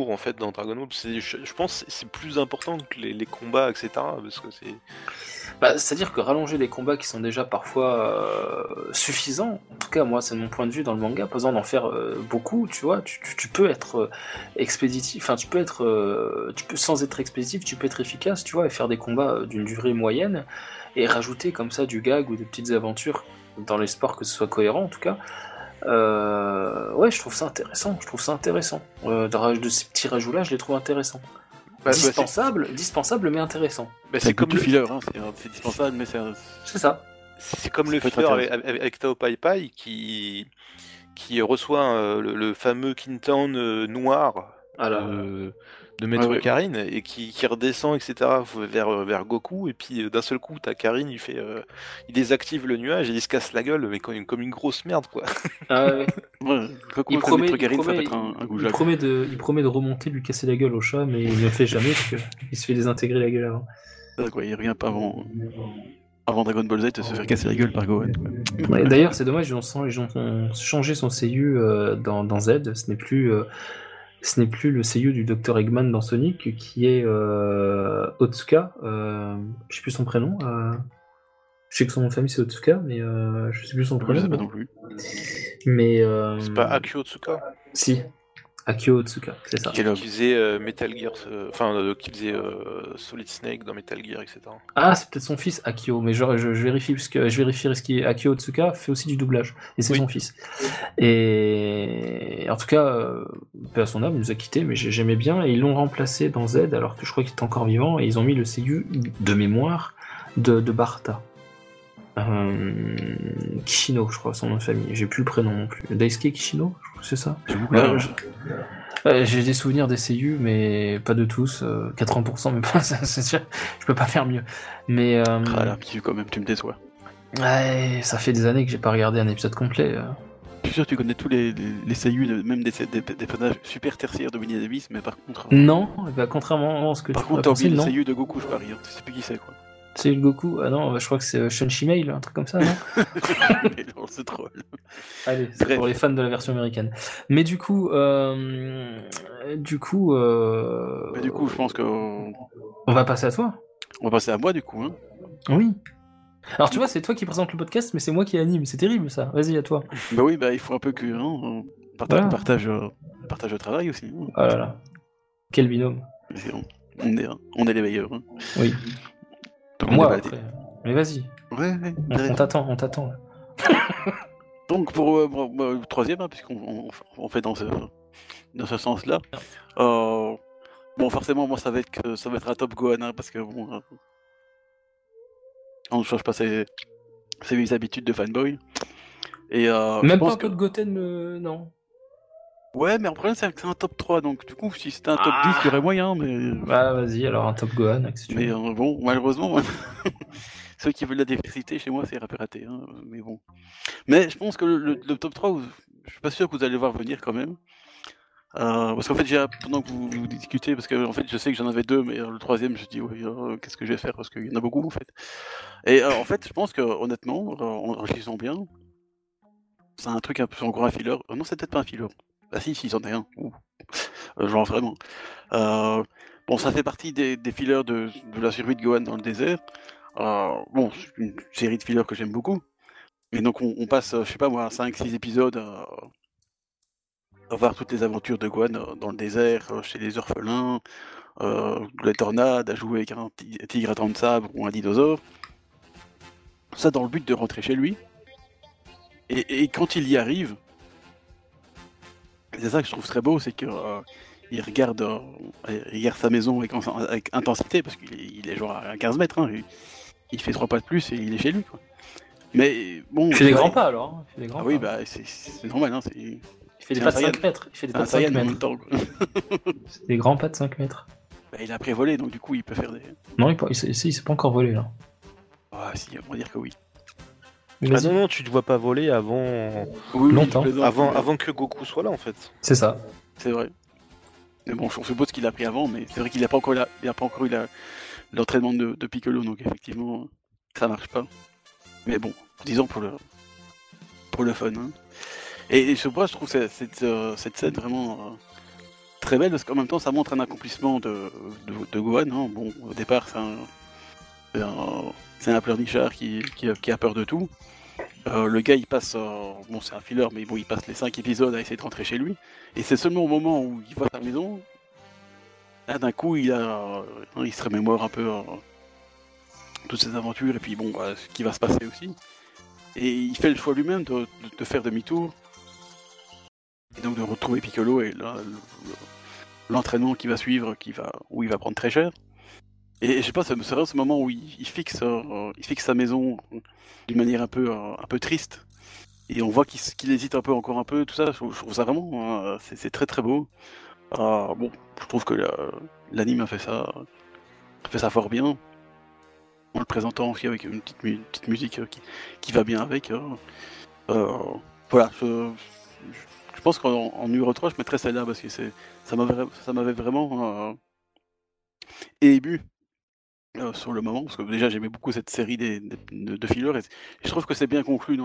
l'humour en fait dans Dragon Ball. Je pense que c'est plus important que les combats, etc. Parce que c'est. Bah, c'est-à-dire que rallonger les combats qui sont déjà parfois suffisants, en tout cas moi c'est mon point de vue dans le manga, pas besoin d'en faire beaucoup, tu vois, tu peux être expéditif, enfin tu peux sans être expéditif, tu peux être efficace, tu vois, et faire des combats d'une durée moyenne, et rajouter comme ça du gag ou des petites aventures dans les sports, que ce soit cohérent en tout cas. Ouais, je trouve ça intéressant, de ces petits rajouts-là, je les trouve intéressants. Dispensable mais intéressant. Bah, c'est comme le filler, hein. C'est dispensable, mais c'est ça. C'est comme le filler avec Tao Pai Pai qui reçoit le fameux Kintown noir de Maître Karine et qui redescend, etc. vers Goku, et puis d'un seul coup t'as Karine, il désactive le nuage et il se casse la gueule, mais comme une grosse merde, quoi. Il promet de remonter, lui casser la gueule au chat, mais il ne le fait jamais parce qu'il se fait désintégrer la gueule avant. Il revient pas avant Dragon Ball Z de se faire casser la gueule par Gohan. Ouais, d'ailleurs, c'est dommage, ils ont changé son seiyuu dans Z. Ce n'est plus le seiyuu du Dr Eggman dans Sonic, qui est Otsuka. Je sais plus son prénom. Je sais que son nom de famille c'est Otsuka, mais je sais plus son prénom. Je sais pas non plus. Mais c'est pas Akio Otsuka. Si. Akio Otsuka, c'est ça. Qui faisait Metal Gear, qui faisait Solid Snake dans Metal Gear, etc. Ah, c'est peut-être son fils, Akio, mais je vérifie, parce que je vérifierai ce qui est. Akio Otsuka fait aussi du doublage, et c'est son fils. Et en tout cas, paix à son âme, il nous a quittés, mais j'aimais bien, et ils l'ont remplacé dans Z, alors que je crois qu'il était encore vivant, et ils ont mis le seiyuu de mémoire de Barta. Kishino, je crois, son nom de famille. J'ai plus le prénom non plus. Daisuke Kishino, je crois que c'est ça. J'ai des souvenirs des seiyuu, mais pas de tous. 80%, mais pas. Je peux pas faire mieux. Mais. là, quand même, tu me déçois. Ouais, ça fait des années que j'ai pas regardé un épisode complet. Je suis sûr que tu connais tous les seiyuu, même des personnages super tertiaires de Winnie Davis, mais par contre. Non, bah, contrairement à ce que par contre, t'as oublié le seiyuu de Goku, je parie. Tu sais plus qui c'est, quoi. C'est le Goku? Ah non, je crois que c'est Shunshimei, un truc comme ça, non? Mais non, c'est troll. Allez, c'est pour les fans de la version américaine. Mais du coup, je pense que... On va passer à toi. On va passer à moi, du coup. Hein. Oui. Alors tu vois, c'est toi qui présente le podcast, mais c'est moi qui anime. C'est terrible, ça. Vas-y, à toi. Bah oui, il faut un peu que... Hein, partage le travail aussi. Hein. Oh là là. Quel binôme. On est les meilleurs. Hein. Oui. Moi, après. Mais vas-y. Ouais. On t'attend. Donc, pour le troisième, hein, puisqu'on fait dans ce sens-là, bon, forcément, moi, ça va être un top Gohan, hein, parce que, bon, on ne change pas ses habitudes de fanboy. Et, même pas un peu de Goten, non. Ouais, mais en problème, c'est un top 3, donc du coup, si c'était un top 10, il y aurait moyen, mais... Bah, vas-y, alors un top Gohan, mais bon, malheureusement, ceux qui veulent la diversité, chez moi, c'est un peu raté, hein, mais bon. Mais je pense que le top 3, je suis pas sûr que vous allez voir venir, quand même. Parce qu'en fait, pendant que vous discutez, parce que en fait, je sais que j'en avais deux, mais le troisième, je dis, qu'est-ce que je vais faire, parce qu'il y en a beaucoup, en fait. Et en fait, je pense que, honnêtement, en réfléchissant bien, c'est un truc un peu encore un filler. Non, c'est peut-être pas un filler. Ah si, c'en est un. Genre vraiment. Bon, ça fait partie des fillers de la survie de Gohan dans le désert. Bon, c'est une série de fillers que j'aime beaucoup. Et donc on passe, je sais pas moi, 5-6 épisodes à voir toutes les aventures de Gohan dans le désert, chez les orphelins, les tornades, à jouer avec un tigre à dents de sabre ou un dinosaure. Ça dans le but de rentrer chez lui. Et quand il y arrive, c'est ça que je trouve très beau, c'est que il regarde sa maison avec intensité, parce qu'il est genre à 15 mètres, hein, il fait 3 pas de plus et il est chez lui, quoi. Mais bon... Il fait des grands pas, alors. Hein. Il fait des grands pas. Oui, bah c'est normal, hein, il fait des pas de 5 mètres. Il fait des pas de 5 mètres. En même temps, quoi. C'est des grands pas de 5 mètres. Bah, il a après volé, donc du coup, il peut faire des... Non, il s'est pas encore volé, là. Ah si, on va dire que oui. Ah non, tu ne vois pas voler avant longtemps. Avant que Goku soit là, en fait. C'est ça. C'est vrai. Mais bon, on suppose qu'il a pris avant, mais c'est vrai qu'il n'a pas encore eu l'entraînement de Piccolo, donc effectivement, ça marche pas. Mais bon, disons pour le fun. Hein. Et je sais pas, je trouve cette scène vraiment très belle parce qu'en même temps ça montre un accomplissement de Gohan. Hein. Bon, au départ c'est un pleurnichard qui a peur de tout. Le gars il passe, bon c'est un filler mais bon il passe les 5 épisodes à essayer de rentrer chez lui et c'est seulement au moment où il voit sa maison, là d'un coup il se remémore un peu toutes ses aventures et puis bon ce qui va se passer aussi et il fait le choix lui-même de faire demi-tour et donc de retrouver Piccolo et là l'entraînement qui va suivre où il va prendre très cher. Et je sais pas, c'est vrai ce moment où il fixe sa maison d'une manière un peu triste. Et on voit qu'il hésite encore un peu, tout ça. Je trouve ça vraiment, c'est très très beau. Bon, je trouve que l'anime a fait ça fort bien. En le présentant aussi avec une petite musique qui va bien avec. Voilà, je pense qu'en numéro 3, je mettrais celle-là parce que ça m'avait vraiment ému. Sur le moment, parce que déjà j'aimais beaucoup cette série de fillers et je trouve que c'est bien conclu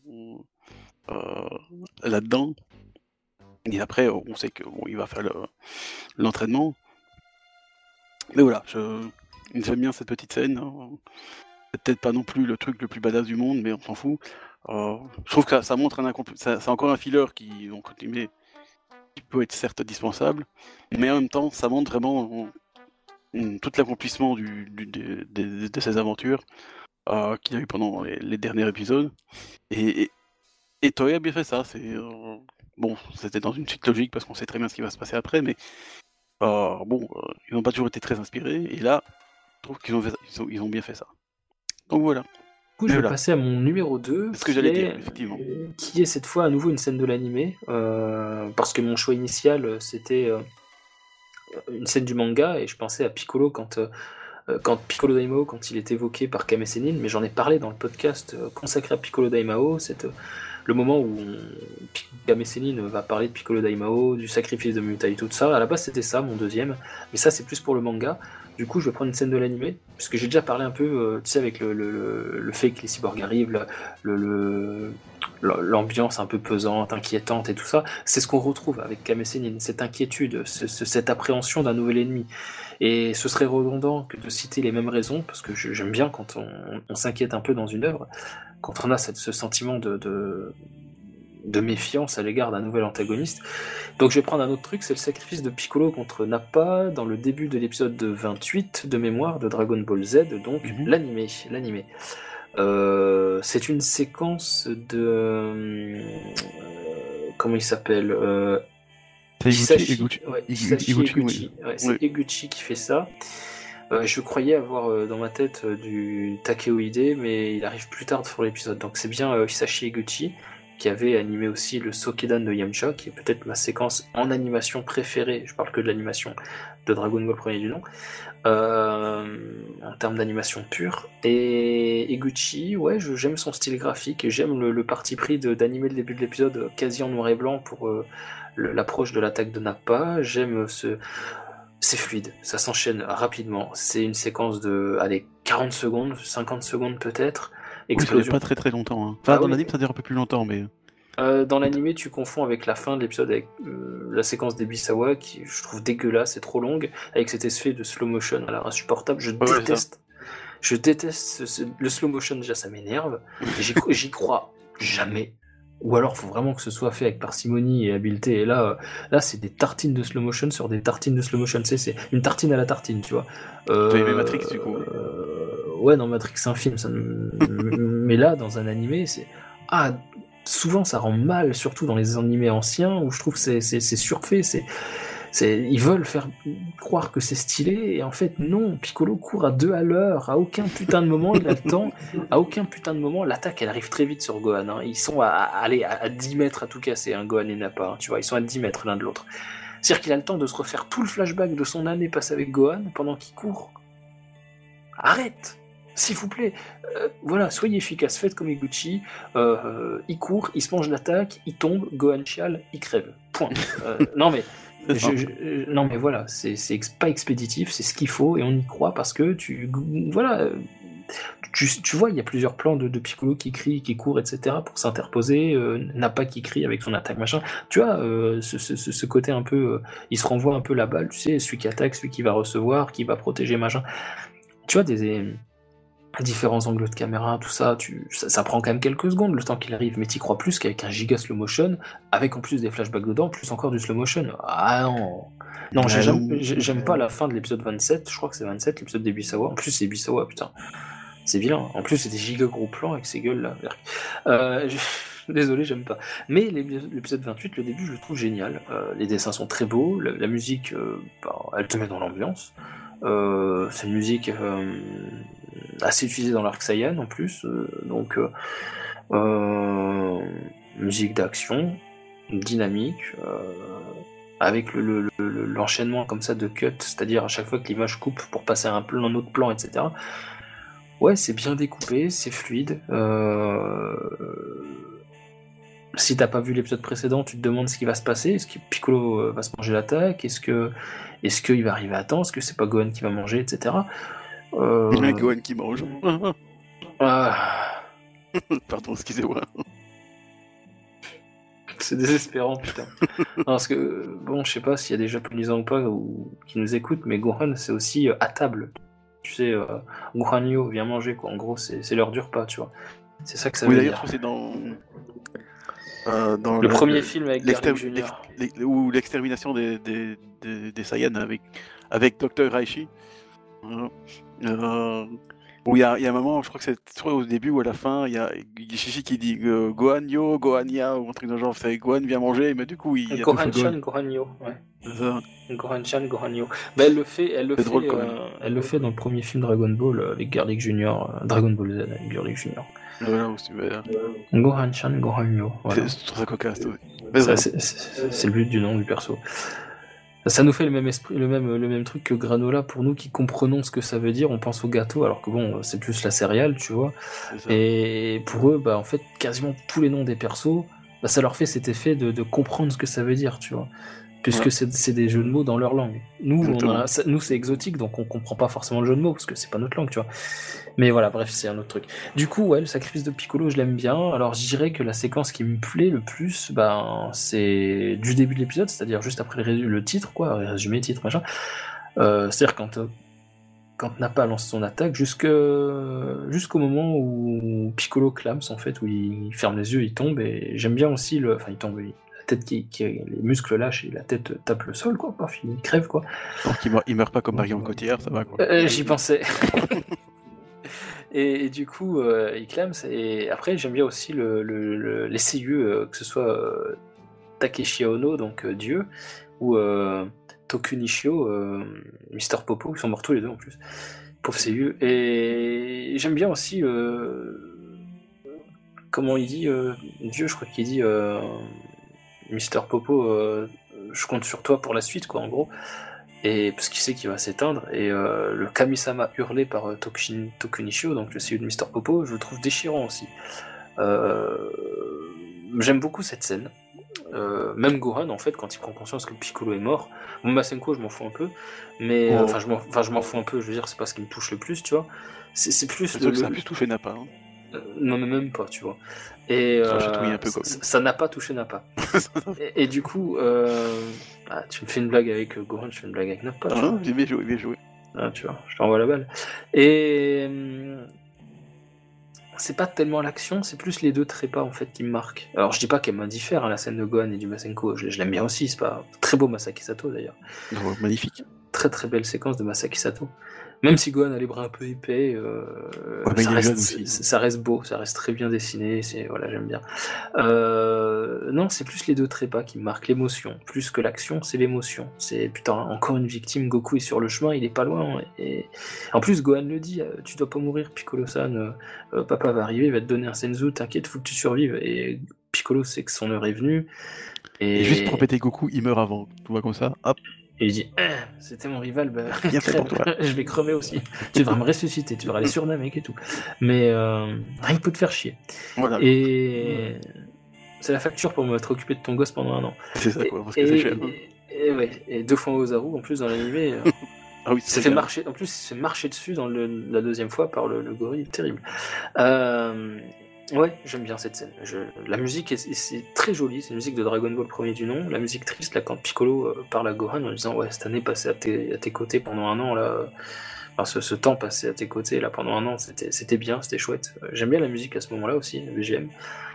là-dedans. Et après, on sait qu'il va faire l'entraînement. Mais voilà, j'aime bien cette petite scène. C'est peut-être pas non plus le truc le plus badass du monde, mais on s'en fout. Je trouve que ça montre c'est encore un filler qui peut être certes dispensable, mais en même temps, ça montre vraiment tout l'accomplissement de ses aventures qu'il y a eu pendant les derniers épisodes. Et Toei a bien fait ça. Bon, c'était dans une suite logique parce qu'on sait très bien ce qui va se passer après, mais ils n'ont pas toujours été très inspirés. Et là, je trouve qu'ils ont bien fait ça. Donc voilà. Du coup, je vais passer à mon numéro 2. C'est ce que j'allais dire, effectivement. Qui est cette fois à nouveau une scène de l'animé. Parce que mon choix initial, c'était une scène du manga, et je pensais à Piccolo quand Piccolo Daimao, quand il est évoqué par Kame Sennin, mais j'en ai parlé dans le podcast consacré à Piccolo Daimao, le moment où Kame Sennin va parler de Piccolo Daimao, du sacrifice de Mutai, tout ça. À la base, c'était ça, mon deuxième, mais ça, c'est plus pour le manga. Du coup, je vais prendre une scène de l'animé, parce que j'ai déjà parlé un peu, tu sais, avec le fait que les cyborgs arrivent, l'ambiance un peu pesante, inquiétante et tout ça. C'est ce qu'on retrouve avec Kame Sennin, cette inquiétude, cette appréhension d'un nouvel ennemi. Et ce serait redondant que de citer les mêmes raisons, parce que j'aime bien quand on s'inquiète un peu dans une œuvre, quand on a ce sentiment de méfiance à l'égard d'un nouvel antagoniste. Donc je vais prendre un autre truc, c'est le sacrifice de Piccolo contre Nappa dans le début de l'épisode 28 de mémoire de Dragon Ball Z, donc l'animé. C'est une séquence de... comment il s'appelle C'est Higuchi. C'est Higuchi qui fait ça. Je croyais avoir dans ma tête du Takeo Ide, mais il arrive plus tard pour l'épisode. Donc c'est bien Hisashi Higuchi qui avait animé aussi le Sokedan de Yamcha, qui est peut-être ma séquence en animation préférée. Je parle que de l'animation de Dragon Ball premier du nom, en termes d'animation pure. Et Higuchi, ouais, j'aime son style graphique et j'aime le parti pris d'animer le début de l'épisode quasi en noir et blanc pour l'approche de l'attaque de Nappa. J'aime c'est fluide, ça s'enchaîne rapidement. C'est une séquence de 40 secondes, 50 secondes peut-être. Explosion. Oui, ça dure pas très très longtemps. Hein. Enfin, dans l'anime, ça dure un peu plus longtemps, mais... dans l'animé, tu confonds avec la fin de l'épisode, avec la séquence des Bisawa, qui je trouve dégueulasse, c'est trop longue, avec cet effet de slow motion à l'air insupportable. Je déteste le slow motion, déjà ça m'énerve. J'y crois jamais. Ou alors, faut vraiment que ce soit fait avec parcimonie et habileté. Et là, c'est des tartines de slow motion sur des tartines de slow motion. C'est une tartine à la tartine, tu vois. T'as aimé Matrix, du coup? Ouais, non, Matrix, c'est un film. Mais là, dans un animé, souvent, ça rend mal, surtout dans les animés anciens, où je trouve que c'est surfait. Ils veulent faire croire que c'est stylé, et en fait non, Piccolo court à 2 à l'heure, à aucun putain de moment il a le temps, à aucun putain de moment, l'attaque elle arrive très vite sur Gohan, hein. Ils sont à 10 mètres à tout casser, hein, Gohan et Nappa, hein, tu vois, ils sont à 10 mètres l'un de l'autre. C'est-à-dire qu'il a le temps de se refaire tout le flashback de son année passée avec Gohan pendant qu'il court. Arrête, s'il vous plaît, voilà, soyez efficace, faites comme Higuchi, il court, il se mange l'attaque, il tombe, Gohan chiale, il crève, point. Non mais voilà, c'est pas expéditif, c'est ce qu'il faut et on y croit parce que voilà, tu vois, il y a plusieurs plans de Piccolo qui crie, qui court, etc. pour s'interposer, Nappa qui crie avec son attaque, machin. Tu vois, ce côté un peu... il se renvoie un peu la balle, tu sais, celui qui attaque, celui qui va recevoir, qui va protéger, machin. Tu vois, des différents angles de caméra, tout ça, ça prend quand même quelques secondes le temps qu'il arrive, mais t'y crois plus qu'avec un giga slow motion, avec en plus des flashbacks dedans, plus encore du slow motion. Ah non. Non, j'aime pas la fin de l'épisode 27, je crois que c'est 27, l'épisode des Bisawa. En plus, c'est Bisawa, putain. C'est vilain. En plus, c'est des giga gros plans avec ces gueules là. Désolé, j'aime pas. Mais l'épisode 28, le début, je le trouve génial. Les dessins sont très beaux, la musique, elle te met dans l'ambiance. C'est une musique assez utilisée dans l'Arc Saiyan en plus, donc musique d'action, dynamique, avec l'enchaînement comme ça de cut, c'est-à-dire à chaque fois que l'image coupe pour passer à un autre plan, etc. Ouais, c'est bien découpé, c'est fluide. Si t'as pas vu l'épisode précédent, tu te demandes ce qui va se passer. Est-ce que Piccolo va se manger l'attaque? Est-ce qu'il va arriver à temps? Est-ce que c'est pas Gohan qui va manger, etc. Gohan qui mange. Ah. Pardon, excusez-moi. C'est désespérant, putain. Non, parce que, bon, je sais pas s'il y a des japonisants ou pas qui nous écoutent, mais Gohan, c'est aussi à table. Tu sais, Gohanyo, viens manger, quoi. En gros, c'est l'heure du repas, tu vois. C'est ça que ça veut dire. D'ailleurs, c'est dans le premier film avec Garlic Junior. Ou l'extermination des Saiyans avec Dr. Raichi. Où il y a un moment, je crois que c'est soit au début ou à la fin, il y a Shishi qui dit Gohanyo, Gohania, ou un truc dans le genre, c'est Gohan vient manger, mais du coup il y a Gohan-chan, Gohanyo, ouais. Gohan-chan, Gohanyo. Bah, elle le fait dans le premier film Dragon Ball avec Garlic Junior, Dragon Ball Z avec Garlic Junior. Voilà, aussi, Gohan-chan, Gohanyo. Voilà. C'est très cocasse, oui. C'est le but du nom du perso. Ça nous fait le même esprit, le même truc que granola pour nous qui comprenons ce que ça veut dire. On pense au gâteau, alors que bon, c'est plus la céréale, tu vois. Et pour eux, en fait, quasiment tous les noms des persos, ça leur fait cet effet de comprendre ce que ça veut dire, tu vois. Puisque c'est des jeux de mots dans leur langue. Nous, c'est exotique, donc on comprend pas forcément le jeu de mots, parce que c'est pas notre langue, tu vois. Mais voilà, bref, c'est un autre truc. Du coup, ouais, le sacrifice de Piccolo, je l'aime bien. Alors, je dirais que la séquence qui me plaît le plus, c'est du début de l'épisode, c'est-à-dire juste après le titre, quoi, résumé, titre, machin. C'est-à-dire quand Nappa lance son attaque, jusqu'au moment où Piccolo clame, en fait, où il ferme les yeux, il tombe, et j'aime bien aussi il tombe, la tête les muscles lâchent et la tête tape le sol, quoi, paf, il crève, quoi. Donc il meurt pas comme Marion Cotillard, ça va, quoi. J'y pensais. Et du coup, il clame, et après j'aime bien aussi les seiyuu, que ce soit Takeshi Ono, donc Dieu, ou Toku Nishio, Mister Popo, qui sont morts tous les deux en plus, pauvre seiyuu. Et j'aime bien aussi comment il dit Dieu, je crois qu'il dit Mister Popo, je compte sur toi pour la suite, quoi, en gros. Et parce qu'il sait qu'il va s'éteindre, et le Kami-sama hurlé par Toku Nishio, donc le seiyuu de Mister Popo, je le trouve déchirant aussi. J'aime beaucoup cette scène. Même Gohan, en fait, quand il prend conscience que Piccolo est mort, bon, Masenko, je m'en fous un peu, mais je m'en fous un peu, je veux dire, c'est pas ce qui me touche le plus, tu vois. C'est plus c'est sûr que ça a plus touché Nappa. Non, mais même pas, tu vois. Et ça n'a pas touché Nappa. et du coup, tu me fais une blague avec Gohan, je fais une blague avec Nappa. J'ai bien joué. Ah, tu vois, je t'envoie la balle. Et c'est pas tellement l'action, c'est plus les deux trépas en fait qui me marquent. Alors je dis pas qu'elle m'indiffère, la scène de Gohan et du Masenko, je l'aime bien aussi, c'est pas très beau Masaki Sato d'ailleurs. Magnifique. Très très belle séquence de Masaki Sato. Même si Gohan a les bras un peu épais, ça reste beau, ça reste très bien dessiné, voilà, j'aime bien. Non, c'est plus les deux trépas qui me marquent, l'émotion. Plus que l'action, c'est l'émotion. C'est putain, encore une victime, Goku est sur le chemin, il est pas loin. Et en plus, Gohan le dit, tu dois pas mourir, Piccolo-san, papa va arriver, il va te donner un senzu, t'inquiète, faut que tu survives. Et Piccolo sait que son heure est venue. Et juste pour péter Goku, il meurt avant, tu vois comme ça, hop. Et il dit, c'était mon rival, je vais crever aussi. Tu devras me ressusciter, tu devras aller sur Namek et tout. Mais il peut te faire chier. Voilà. Et c'est la facture pour m'être occupé de ton gosse pendant 1 an. C'est ça, quoi, parce que c'est cher. Et 2 fois Ozaru, en plus, dans l'animé. Ah oui, il s'est fait marcher. En plus, il s'est fait marcher dessus dans la deuxième fois par le gorille, terrible. Ouais, j'aime bien cette scène. La musique c'est très joli, c'est une musique de Dragon Ball premier du nom. La musique triste, là, quand Piccolo parle à Gohan en disant ouais, cette année passée à tes côtés pendant un an, là, enfin, ce temps passé à tes côtés là pendant un an, c'était bien, c'était chouette. J'aime bien la musique à ce moment-là aussi, le BGM.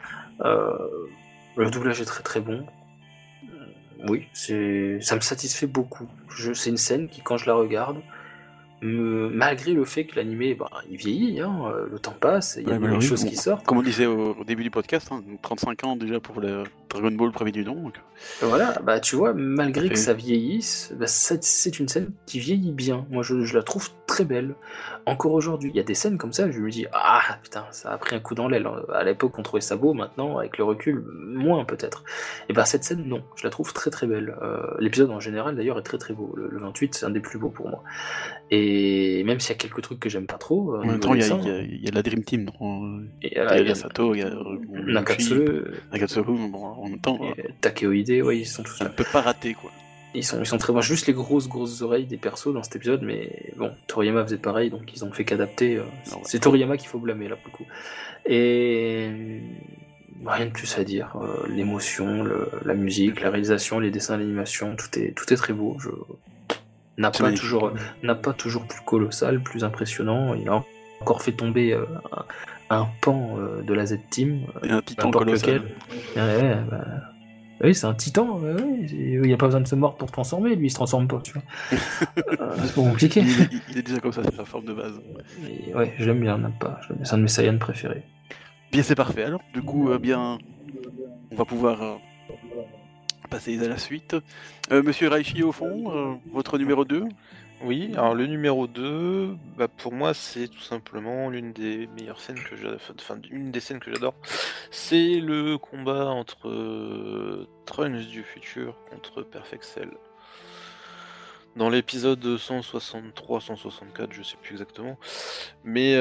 Le doublage est très très bon. Oui, ça me satisfait beaucoup. C'est une scène qui, quand je la regarde, malgré le fait que l'animé, il vieillit, hein, le temps passe, il y a des choses qui sortent. Comme on disait au début du podcast, 35 ans déjà pour le Dragon Ball premier du nom. Donc... Voilà, tu vois, malgré que ça vieillisse, c'est une scène qui vieillit bien. Moi, je la trouve très belle. Encore aujourd'hui, il y a des scènes comme ça, je me dis, ah putain, ça a pris un coup dans l'aile. À l'époque, on trouvait ça beau, maintenant, avec le recul, moins peut-être. Et cette scène, non, je la trouve très très belle. L'épisode en général, d'ailleurs, est très très beau. Le 28, c'est un des plus beaux pour moi. Et même s'il y a quelques trucs que j'aime pas trop. En même temps, il y a la Dream Team. Il y a Sato, il y a Nakatsuru, bon, en même temps. Takeoide, ouais, ils sont tous là. On peut pas rater, quoi. Ils sont très bons. Juste les grosses oreilles des persos dans cet épisode, mais bon, Toriyama faisait pareil, donc ils ont fait qu'adapter. C'est Toriyama qu'il faut blâmer, là, pour le coup. Et rien de plus à dire. L'émotion, la musique, la réalisation, les dessins, l'animation, tout est très beau. N'a pas toujours plus colossal, plus impressionnant. Il a encore fait tomber un pan de la Z-Team. Et un titan colossal. Oui, c'est un titan. Il n'y a pas besoin de se mordre pour transformer. Lui, il se transforme pas. Tu vois. C'est pas compliqué. Il est déjà comme ça, c'est sa forme de base. Et ouais, je l'aime bien, Nappa. C'est un de mes Saiyans préférés. Bien, c'est parfait. Alors, du coup, on va pouvoir passer à la suite. Monsieur Raichi, au fond, votre numéro 2 ? Oui, alors le numéro 2, pour moi, c'est tout simplement l'une des meilleures scènes que une des scènes que j'adore. C'est le combat entre Trunks du futur contre Perfect Cell. Dans l'épisode 163-164, je sais plus exactement. Mais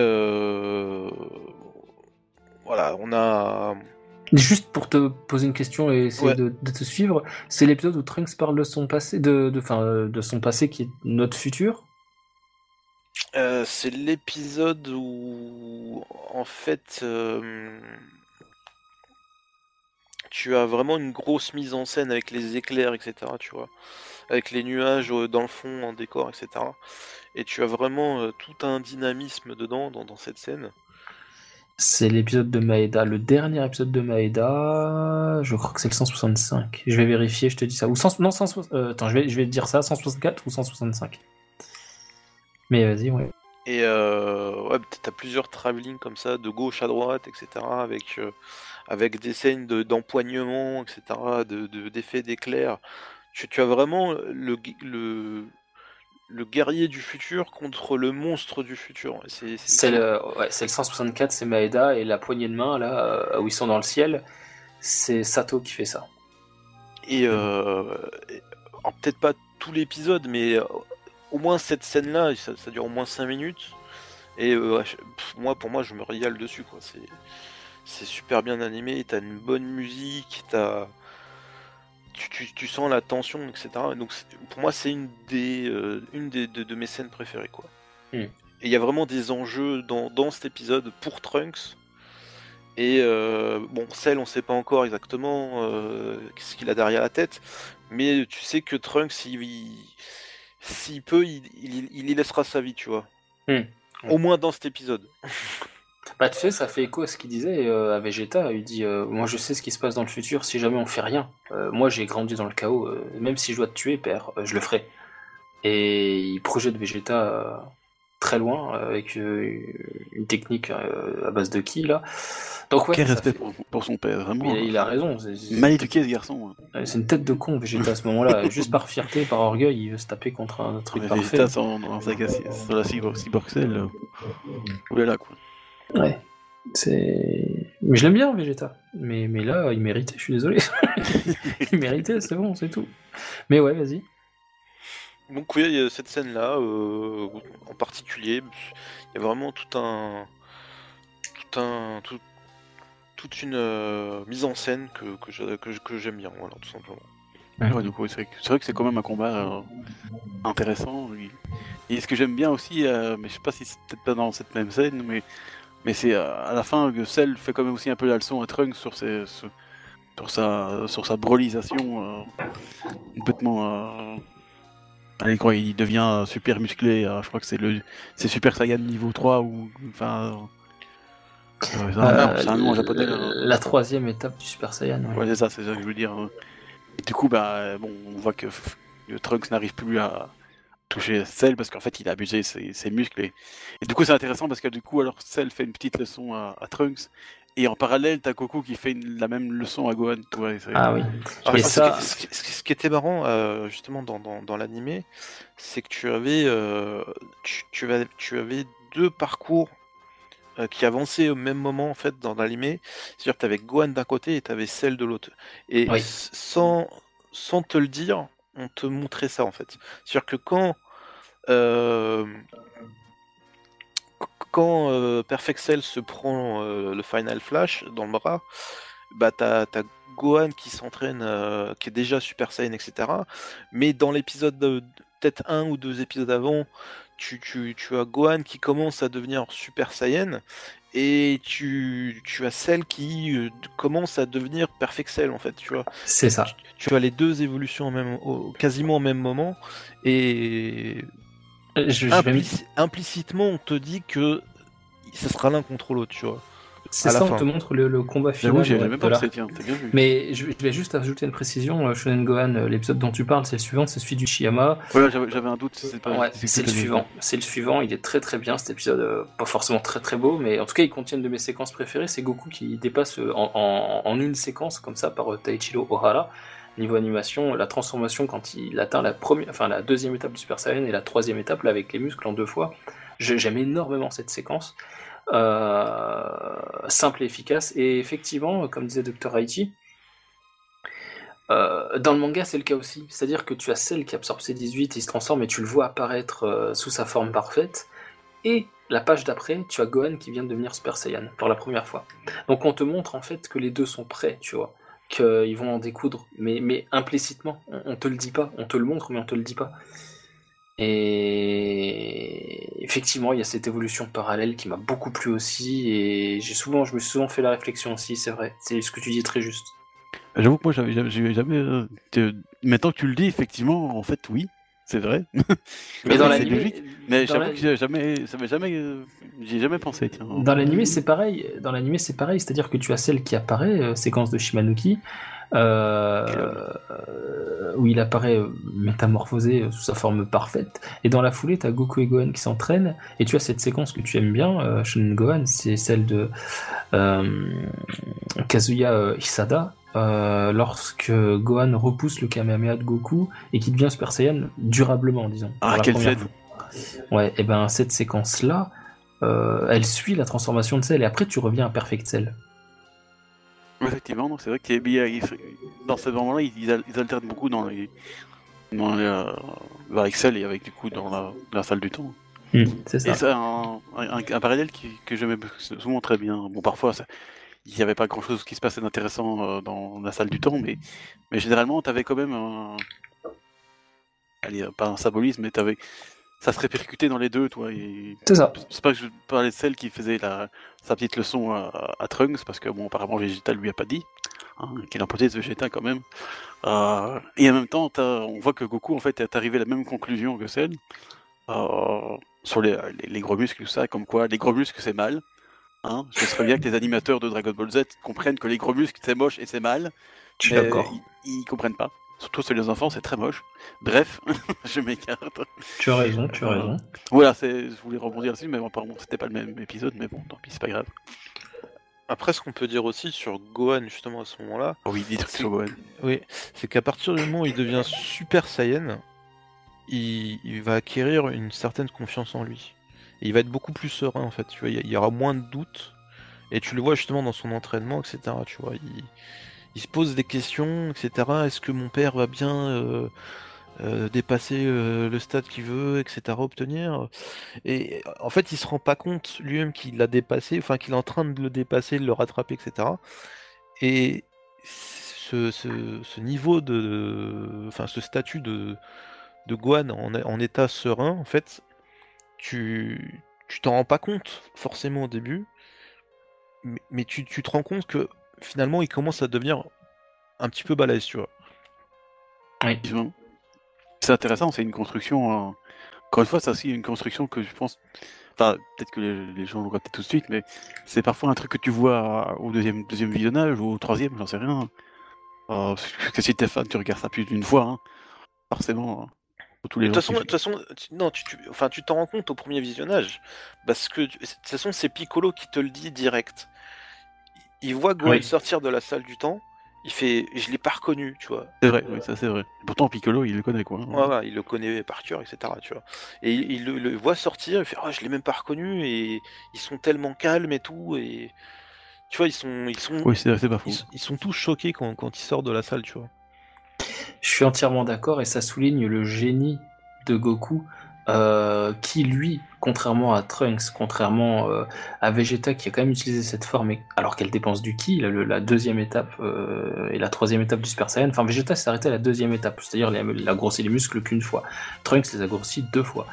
voilà, on a... Juste pour te poser une question et essayer de te suivre, c'est l'épisode où Trunks parle de son passé, de son passé qui est notre futur. C'est l'épisode où, en fait, tu as vraiment une grosse mise en scène avec les éclairs, etc., tu vois, avec les nuages dans le fond, en décor, etc. Et tu as vraiment tout un dynamisme dedans, dans cette scène. C'est l'épisode de Maeda, le dernier épisode de Maeda, je crois que c'est le 165. Je vais vérifier, je te dis ça. Ou attends, je vais te dire ça, 164 ou 165. Mais vas-y, ouais. Et t'as plusieurs travelling comme ça, de gauche à droite, etc., avec des scènes d'empoignement, etc., d'effets d'éclair. Tu as vraiment le guerrier du futur contre le monstre du futur. C'est le 164, c'est Maeda, et la poignée de main, là, où ils sont dans le ciel, c'est Sato qui fait ça. Et peut-être pas tout l'épisode, mais au moins cette scène-là, ça dure au moins 5 minutes. Et pour moi, je me régale dessus, quoi. C'est super bien animé, t'as une bonne musique, tu sens la tension, etc. Donc pour moi, c'est une de mes scènes préférées, quoi. Et il y a vraiment des enjeux dans cet épisode pour Trunks. Et Cell, on sait pas encore exactement ce qu'il a derrière la tête, mais tu sais que Trunks, s'il peut, il y laissera sa vie, tu vois. Au moins dans cet épisode. Tu sais, ça fait écho à ce qu'il disait à Vegeta. Il dit moi, je sais ce qui se passe dans le futur si jamais on fait rien. Moi, j'ai grandi dans le chaos. Même si je dois te tuer, père, je le ferai. Et il projette Vegeta très loin avec une technique à base de ki, là. Donc, ouais, quel respect pour son père, vraiment. Il a raison. Mal éduqué, ce garçon. C'est une tête de con, Vegeta, à ce moment-là. Juste par fierté, par orgueil, il veut se taper contre un truc parfait. Vegeta sur la Cyborg Cell. Oulala, quoi. Ouais. Mais je l'aime bien, Vegeta. Mais là, il méritait, je suis désolé. Il méritait, c'est bon, c'est tout. Mais ouais, vas-y. Donc oui, il y a cette scène-là, en particulier, il y a vraiment toute une mise en scène que j'aime bien, voilà, tout simplement. Ouais, du coup, c'est vrai que c'est quand même un combat intéressant. Et ce que j'aime bien aussi, mais je sais pas si c'est peut-être pas dans cette même scène, mais c'est à la fin que Cell fait quand même aussi un peu la leçon à Trunks sur sa brolisation complètement. Allez, quoi, il devient super musclé. Je crois que c'est Super Saiyan niveau 3 ou enfin. C'est un nom en japonais. La troisième étape du Super Saiyan. Ouais, c'est ça que je veux dire. Et du coup, bon, on voit que Trunks n'arrive plus à toucher Cell parce qu'en fait, il a abusé ses muscles. Et du coup, c'est intéressant parce que du coup, alors Cell fait une petite leçon à Trunks. Et en parallèle, t'as Goku qui fait la même leçon à Gohan. Oui. Et ça... ce qui était marrant, justement, dans l'animé, c'est que tu avais deux parcours qui avançaient au même moment, en fait, dans l'animé. C'est-à-dire que tu avais Gohan d'un côté et tu avais Cell de l'autre. Et sans te le dire, on te montrait ça, en fait. C'est-à-dire que quand Perfect Cell se prend le Final Flash dans le bras, bah t'as Gohan qui s'entraîne, qui est déjà Super Saiyan, etc. Mais dans l'épisode peut-être un ou deux épisodes avant, tu as Gohan qui commence à devenir Super Saiyan et tu as Cell qui commence à devenir Perfect Cell, en fait, tu vois. C'est ça. Tu as les deux évolutions quasiment au même moment et implicitement on te dit que ça sera l'un contre l'autre, tu vois. C'est ça, on te montre le combat final. Oui, j'avais même pas pensé, tiens, t'as bien vu. Mais je vais juste ajouter une précision, Shonen Gohan, l'épisode dont tu parles, c'est le suivant, c'est celui du Shiyama. Ouais, j'avais un doute, c'est pas... c'est le suivant. C'est le suivant, il est très très bien cet épisode, pas forcément très très beau, mais en tout cas il contient une de mes séquences préférées, c'est Goku qui dépasse en une séquence comme ça par Taichiro Ohara. Niveau animation, la transformation quand il atteint la deuxième étape du Super Saiyan et la troisième étape là, avec les muscles en deux fois, j'aime énormément cette séquence. Simple et efficace, et effectivement, comme disait Dr. Haiti, dans le manga c'est le cas aussi, c'est-à-dire que tu as Cell qui absorbe ses 18 et il se transforme et tu le vois apparaître sous sa forme parfaite, et la page d'après tu as Gohan qui vient de devenir Super Saiyan pour la première fois. Donc on te montre en fait que les deux sont prêts, tu vois, qu'ils vont en découdre, mais implicitement, on te le dit pas, on te le montre mais on te le dit pas. Et effectivement, il y a cette évolution parallèle qui m'a beaucoup plu aussi, et je me suis souvent fait la réflexion aussi, c'est vrai, c'est ce que tu dis est très juste. J'avoue que moi, j'avais jamais. Maintenant que tu le dis, effectivement, en fait, oui, c'est vrai. Mais dans l'anime, mais j'avoue que j'ai jamais pensé. Tiens. Dans l'anime, c'est pareil. C'est-à-dire que tu as celle qui apparaît, séquence de Shimanuki. Où il apparaît métamorphosé sous sa forme parfaite, et dans la foulée t'as Goku et Gohan qui s'entraînent, et tu as cette séquence que tu aimes bien, Shonen Gohan, c'est celle de Kazuya Hisada, lorsque Gohan repousse le Kamehameha de Goku et qui devient Super Saiyan durablement, disons. Quelle scène. Ouais, et ben cette séquence là elle suit la transformation de Cell, et après tu reviens à Perfect Cell. Effectivement, donc c'est vrai que dans ce moment-là, ils alternent beaucoup avec Cell et avec du coup dans la salle du temps. C'est ça. Et c'est un parallèle que j'aimais souvent très bien. Bon, parfois, il n'y avait pas grand-chose qui se passait d'intéressant dans la salle du temps, mais généralement, t'avais quand même pas un symbolisme, mais ça se répercutait dans les deux, toi. C'est ça. C'est pas que je parlais de celle qui faisait sa petite leçon à Trunks, parce que bon, apparemment Vegeta lui a pas dit, qu'il a imposé de Vegeta quand même. Et en même temps, on voit que Goku en fait est arrivé à la même conclusion que celle sur les gros muscles, tout ça, comme quoi les gros muscles c'est mal. Je serais bien que les animateurs de Dragon Ball Z comprennent que les gros muscles c'est moche et c'est mal. Je suis d'accord. Ils comprennent pas. Surtout sur les enfants, c'est très moche. Bref, je m'écarte. Tu as raison. Voilà, je voulais rebondir dessus, mais apparemment c'était pas le même épisode, mais bon, tant pis, c'est pas grave. Après, ce qu'on peut dire aussi sur Gohan, justement, à ce moment-là... Oui, dis trucs sur Gohan. Oui, c'est qu'à partir du moment où il devient Super Saiyan, il va acquérir une certaine confiance en lui. Et il va être beaucoup plus serein, en fait, tu vois, il y aura moins de doutes. Et tu le vois justement dans son entraînement, etc., tu vois, il se pose des questions, etc. Est-ce que mon père va bien dépasser le stade qu'il veut, etc., obtenir? Et en fait, il se rend pas compte lui-même qu'il l'a dépassé, enfin qu'il est en train de le dépasser, de le rattraper, etc. Et ce niveau ce statut de Gohan en état serein, en fait, tu t'en rends pas compte forcément au début, mais tu te rends compte que finalement il commence à devenir un petit peu balèze, tu vois. Oui. C'est intéressant, c'est une construction. Encore une fois, c'est aussi une construction que je pense. Enfin, peut-être que les gens l'ont raté tout de suite, mais c'est parfois un truc que tu vois au deuxième visionnage ou au troisième, j'en sais rien. Parce que si t'es fan, tu regardes ça plus d'une fois, hein. Forcément. Tous les De gens toute façon, non, tu t'en rends compte au premier visionnage, parce que de toute façon, c'est Piccolo qui te le dit direct. Il voit Gohan sortir de la salle du temps, il fait, je l'ai pas reconnu, tu vois. C'est vrai, oui, ça c'est vrai. Pourtant, Piccolo, il le connaît, quoi. Ouais, il le connaît par cœur, etc., tu vois. Et il le voit sortir, il fait, oh, je l'ai même pas reconnu, et ils sont tellement calmes et tout, et tu vois, ils sont, oui, c'est pas faux. Ils sont tous choqués quand il sort de la salle, tu vois. Je suis entièrement d'accord et ça souligne le génie de Goku qui lui, contrairement à Trunks, contrairement à Vegeta qui a quand même utilisé cette forme alors qu'elle dépense du ki, la deuxième étape et la troisième étape du Super Saiyan, enfin Vegeta s'est arrêté à la deuxième étape, c'est-à-dire il a grossi les muscles qu'une fois. Trunks les a grossis 2 fois.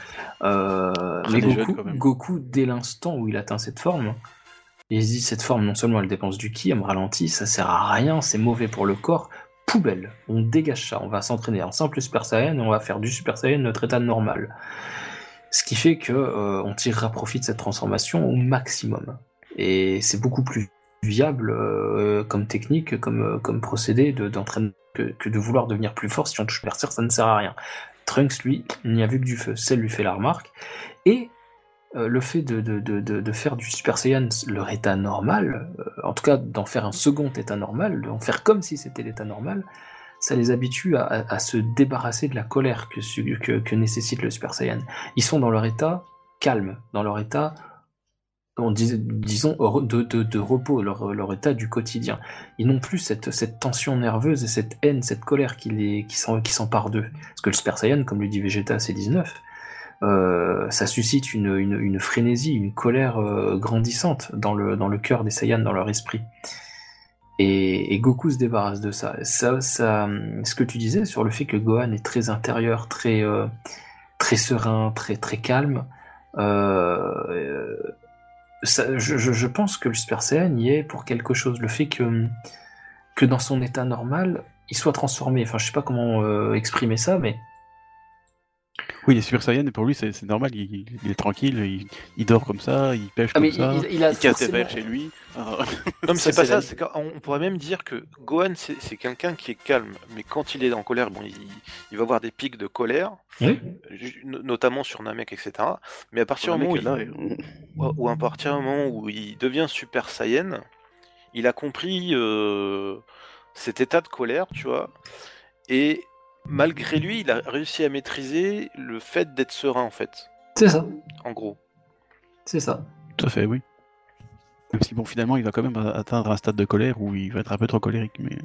Mais Goku, dès l'instant où il atteint cette forme, il se dit cette forme non seulement elle dépense du ki, elle me ralentit, ça sert à rien, c'est mauvais pour le corps, poubelle, on dégage ça, on va s'entraîner en simple Super Saiyan et on va faire du Super Saiyan notre état normal. Ce qui fait que on tirera profit de cette transformation au maximum. Et c'est beaucoup plus viable comme technique, comme procédé d'entraînement que de vouloir devenir plus fort. Si on touche Berserk, ça ne sert à rien. Trunks, lui, il n'y a vu que du feu. Cell lui fait la remarque. Et le fait de faire du Super Saiyan leur état normal, en tout cas d'en faire un second état normal, d'en faire comme si c'était l'état normal, ça les habitue à se débarrasser de la colère que nécessite le Super Saiyan. Ils sont dans leur état calme, dans leur état, disons, de repos, leur état du quotidien. Ils n'ont plus cette tension nerveuse et cette haine, cette colère qui s'empare d'eux. Parce que le Super Saiyan, comme le dit Vegeta à C19, ça suscite une frénésie, une colère grandissante dans le cœur des Saiyans, dans leur esprit. Et Goku se débarrasse de ça. Ce que tu disais sur le fait que Gohan est très intérieur, très serein, très calme, je pense que le Super Saiyan y est pour quelque chose. Le fait que dans son état normal, il soit transformé. Enfin, je sais pas comment exprimer ça, mais oui, les Super Saiyan, pour lui, c'est normal, il est tranquille, il dort comme ça, il pêche comme ça, il casse des verres chez lui. Non, mais c'est pas ça, on pourrait même dire que Gohan, c'est quelqu'un qui est calme, mais quand il est en colère, bon, il va avoir des pics de colère, notamment sur Namek, etc. Mais à partir du moment où il devient Super Saiyan, il a compris cet état de colère, tu vois, et malgré lui, il a réussi à maîtriser le fait d'être serein, en fait. C'est ça. En gros. C'est ça. Tout à fait, oui. Même si, bon, finalement, il va quand même atteindre un stade de colère où il va être un peu trop colérique, mais...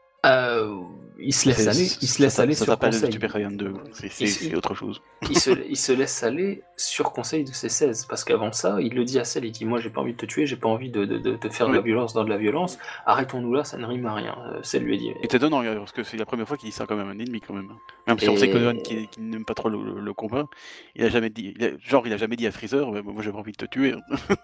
il se laisse aller, ça sur conseil. Le Super Saiyan 2, c'est autre chose. il se laisse aller sur conseil de ses 16, parce qu'avant ça, il le dit à Cell, il dit, moi j'ai pas envie de te tuer, j'ai pas envie de te faire de la violence dans de la violence, arrêtons-nous là, ça ne rime à rien. Cell lui a dit... Et t'es étonnant, parce que c'est la première fois qu'il dit ça quand même à un ennemi, quand même. Même si on sait que Gohan, qui n'aime pas trop le combat, il a jamais dit à Freezer, moi j'ai pas envie de te tuer.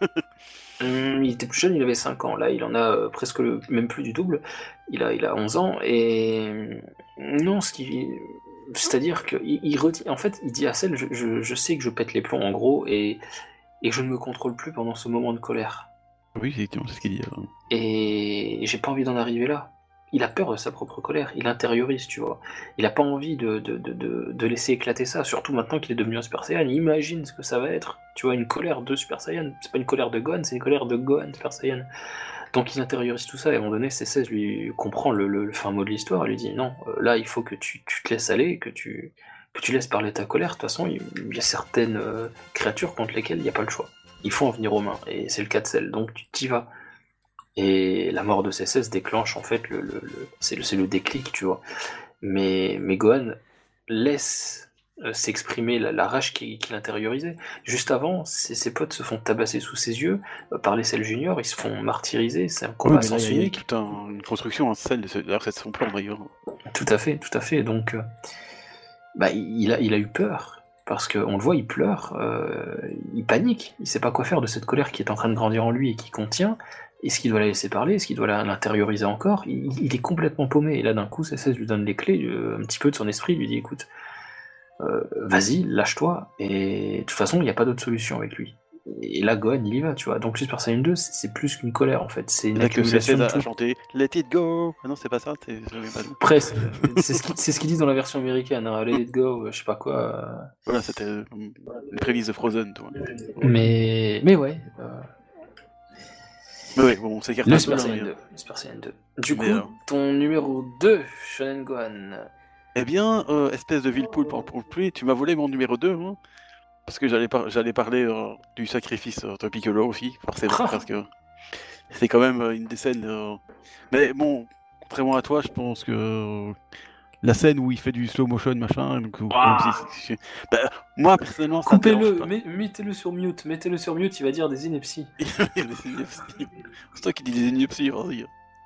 Il était plus jeune, il avait 5 ans, là il en a presque même plus du double, il a 11 ans, et non, c'est-à-dire qu'il retient, en fait il dit à Cell, je sais que je pète les plombs en gros, et je ne me contrôle plus pendant ce moment de colère. Oui, effectivement, c'est ce qu'il dit. Et j'ai pas envie d'en arriver là. Il a peur de sa propre colère, il intériorise, tu vois. Il a pas envie de laisser éclater ça, surtout maintenant qu'il est devenu un Super Saiyan. Imagine ce que ça va être, tu vois, une colère de Super Saiyan. C'est pas une colère de Gohan, c'est une colère de Gohan Super Saiyan. Donc il intériorise tout ça, et à un moment donné, C16 lui comprend le fin mot de l'histoire, il lui dit non, là il faut que tu te laisses aller, que tu laisses parler ta colère. De toute façon, il y a certaines créatures contre lesquelles il n'y a pas le choix. Il faut en venir aux mains, et c'est le cas de Cell, donc tu t'y vas. Et la mort de C16 déclenche en fait c'est le déclic, tu vois. Mais Gohan laisse s'exprimer la rage qu'il intériorisait. Juste avant, ses potes se font tabasser sous ses yeux par les Cell Junior, ils se font martyriser, c'est un combat sans unique. Il y a une construction en Cell, d'ailleurs c'est son plan d'ailleurs. Tout à fait, donc il a eu peur. parce qu'on le voit, il pleure, il panique, il sait pas quoi faire de cette colère qui est en train de grandir en lui et qui contient. Est-ce qu'il doit la laisser parler? Est-ce qu'il doit l'intérioriser encore? Il est complètement paumé, et là d'un coup, CSS lui donne les clés, un petit peu de son esprit, lui dit écoute, vas-y, lâche-toi, et de toute façon, il n'y a pas d'autre solution avec lui. Et là, Gohan, il y va, tu vois. Donc, Super Saiyan 2, c'est plus qu'une colère, en fait. C'est une accumulation de tout. À chanter Let it go. Ah non, c'est pas ça. Presque. C'est ce qu'ils disent dans la version américaine. Hein. Let it go, je sais pas quoi. Voilà, c'était une prémisse de Frozen, toi. Mais ouais. Mais ouais, bon, c'est le Super Saiyan 2. Super Saiyan 2. Du coup, ton numéro 2, Shonen Gohan. Eh bien, espèce de Villepoule pour plus, tu m'as volé mon numéro 2, hein. Parce que j'allais parler du sacrifice de Piccolo aussi, forcément, parce que c'est quand même une des scènes... Mais bon, contrairement à toi, je pense que la scène où il fait du slow motion, machin... Donc, moi, personnellement, ça coupez-le, mettez-le sur mute, il va dire des inepties. C'est toi qui dis des inepties, vas-y.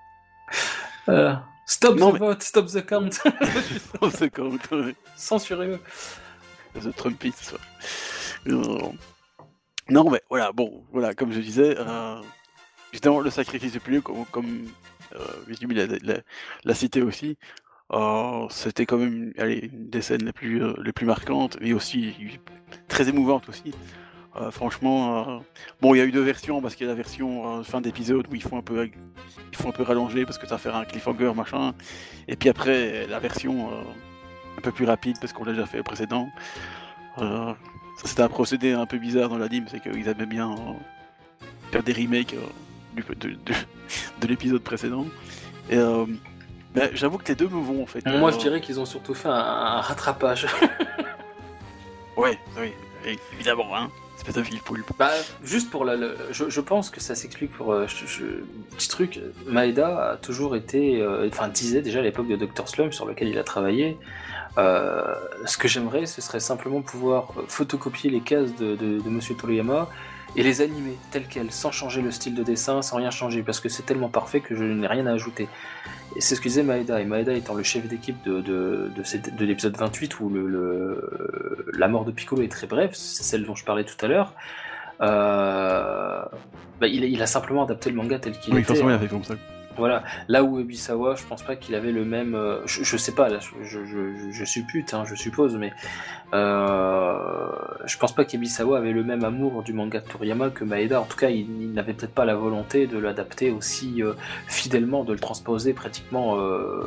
Stop the vote, stop the count. Stop the count, ouais. Censurez-le. The Trumpiste. Non, mais voilà, bon, voilà, comme je disais, justement, le sacrifice du plus comme Vishnu l'a cité aussi, c'était quand même une des scènes les plus marquantes, et aussi très émouvantes aussi. Franchement, bon, il y a eu deux versions, parce qu'il y a la version fin d'épisode où il faut un peu rallonger parce que ça fait un cliffhanger, machin, et puis après, la version un peu plus rapide parce qu'on l'a déjà fait précédent. C'était un procédé un peu bizarre dans l'anime, c'est qu'ils aimaient bien faire des remakes de l'épisode précédent. Et j'avoue que les deux me vont en fait. Moi je dirais qu'ils ont surtout fait un rattrapage. Ouais, oui, évidemment, hein. Espèce de Villepoule. Juste pour je pense que ça s'explique pour petit truc. Maeda a toujours été, disait déjà à l'époque de Dr. Slump sur lequel il a travaillé. Ce que j'aimerais, ce serait simplement pouvoir photocopier les cases de Monsieur Toriyama et les animer telles quelles, sans changer le style de dessin, sans rien changer, parce que c'est tellement parfait que je n'ai rien à ajouter. Et c'est ce que disait Maeda, et Maeda étant le chef d'équipe de l'épisode 28 où la mort de Piccolo est très brève, c'est celle dont je parlais tout à l'heure. Il a simplement adapté le manga tel qu'il était. Oui, forcément, il a fait comme ça. Voilà, là où Ebisawa, je pense pas qu'il avait le même. Je sais pas, là, je suppute, je suppose, mais je pense pas qu'Ebisawa avait le même amour du manga de Toriyama que Maeda. En tout cas, il n'avait peut-être pas la volonté de l'adapter aussi fidèlement, de le transposer pratiquement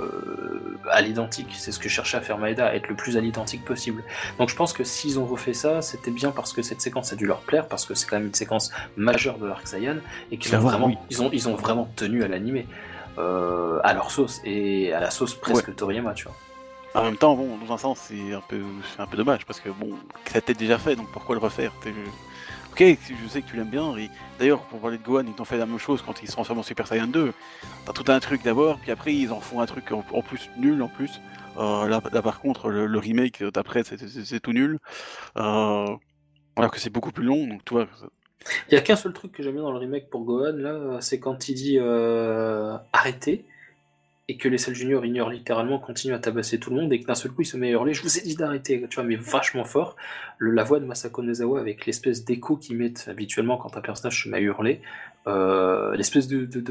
à l'identique. C'est ce que cherchait à faire Maeda, être le plus à l'identique possible. Donc je pense que s'ils ont refait ça, c'était bien parce que cette séquence a dû leur plaire, parce que c'est quand même une séquence majeure de l'arc Saiyan, et qu'ils ont vraiment, ils ont vraiment tenu à l'animer. À leur sauce et à la sauce presque Toriyama, tu vois. En même temps, bon, dans un sens, c'est un peu dommage parce que bon, ça t'est déjà fait, donc pourquoi le refaire? Ok, je sais que tu l'aimes bien, et d'ailleurs, pour parler de Gohan, ils t'ont fait la même chose quand ils se transforment en Super Saiyan 2. T'as tout un truc d'abord, puis après, ils en font un truc en plus nul en plus. Là, par contre, le remake d'après, c'est tout nul. Alors que c'est beaucoup plus long, donc tu vois. Il n'y a qu'un seul truc que j'aime bien dans le remake pour Gohan, là, c'est quand il dit arrêtez, et que les Cell Junior ignorent littéralement, continuent à tabasser tout le monde, et que d'un seul coup il se met à hurler, je vous ai dit d'arrêter, tu vois, mais vachement fort. La voix de Masako Nezawa avec l'espèce d'écho qu'ils mettent habituellement quand un personnage se met à hurler, l'espèce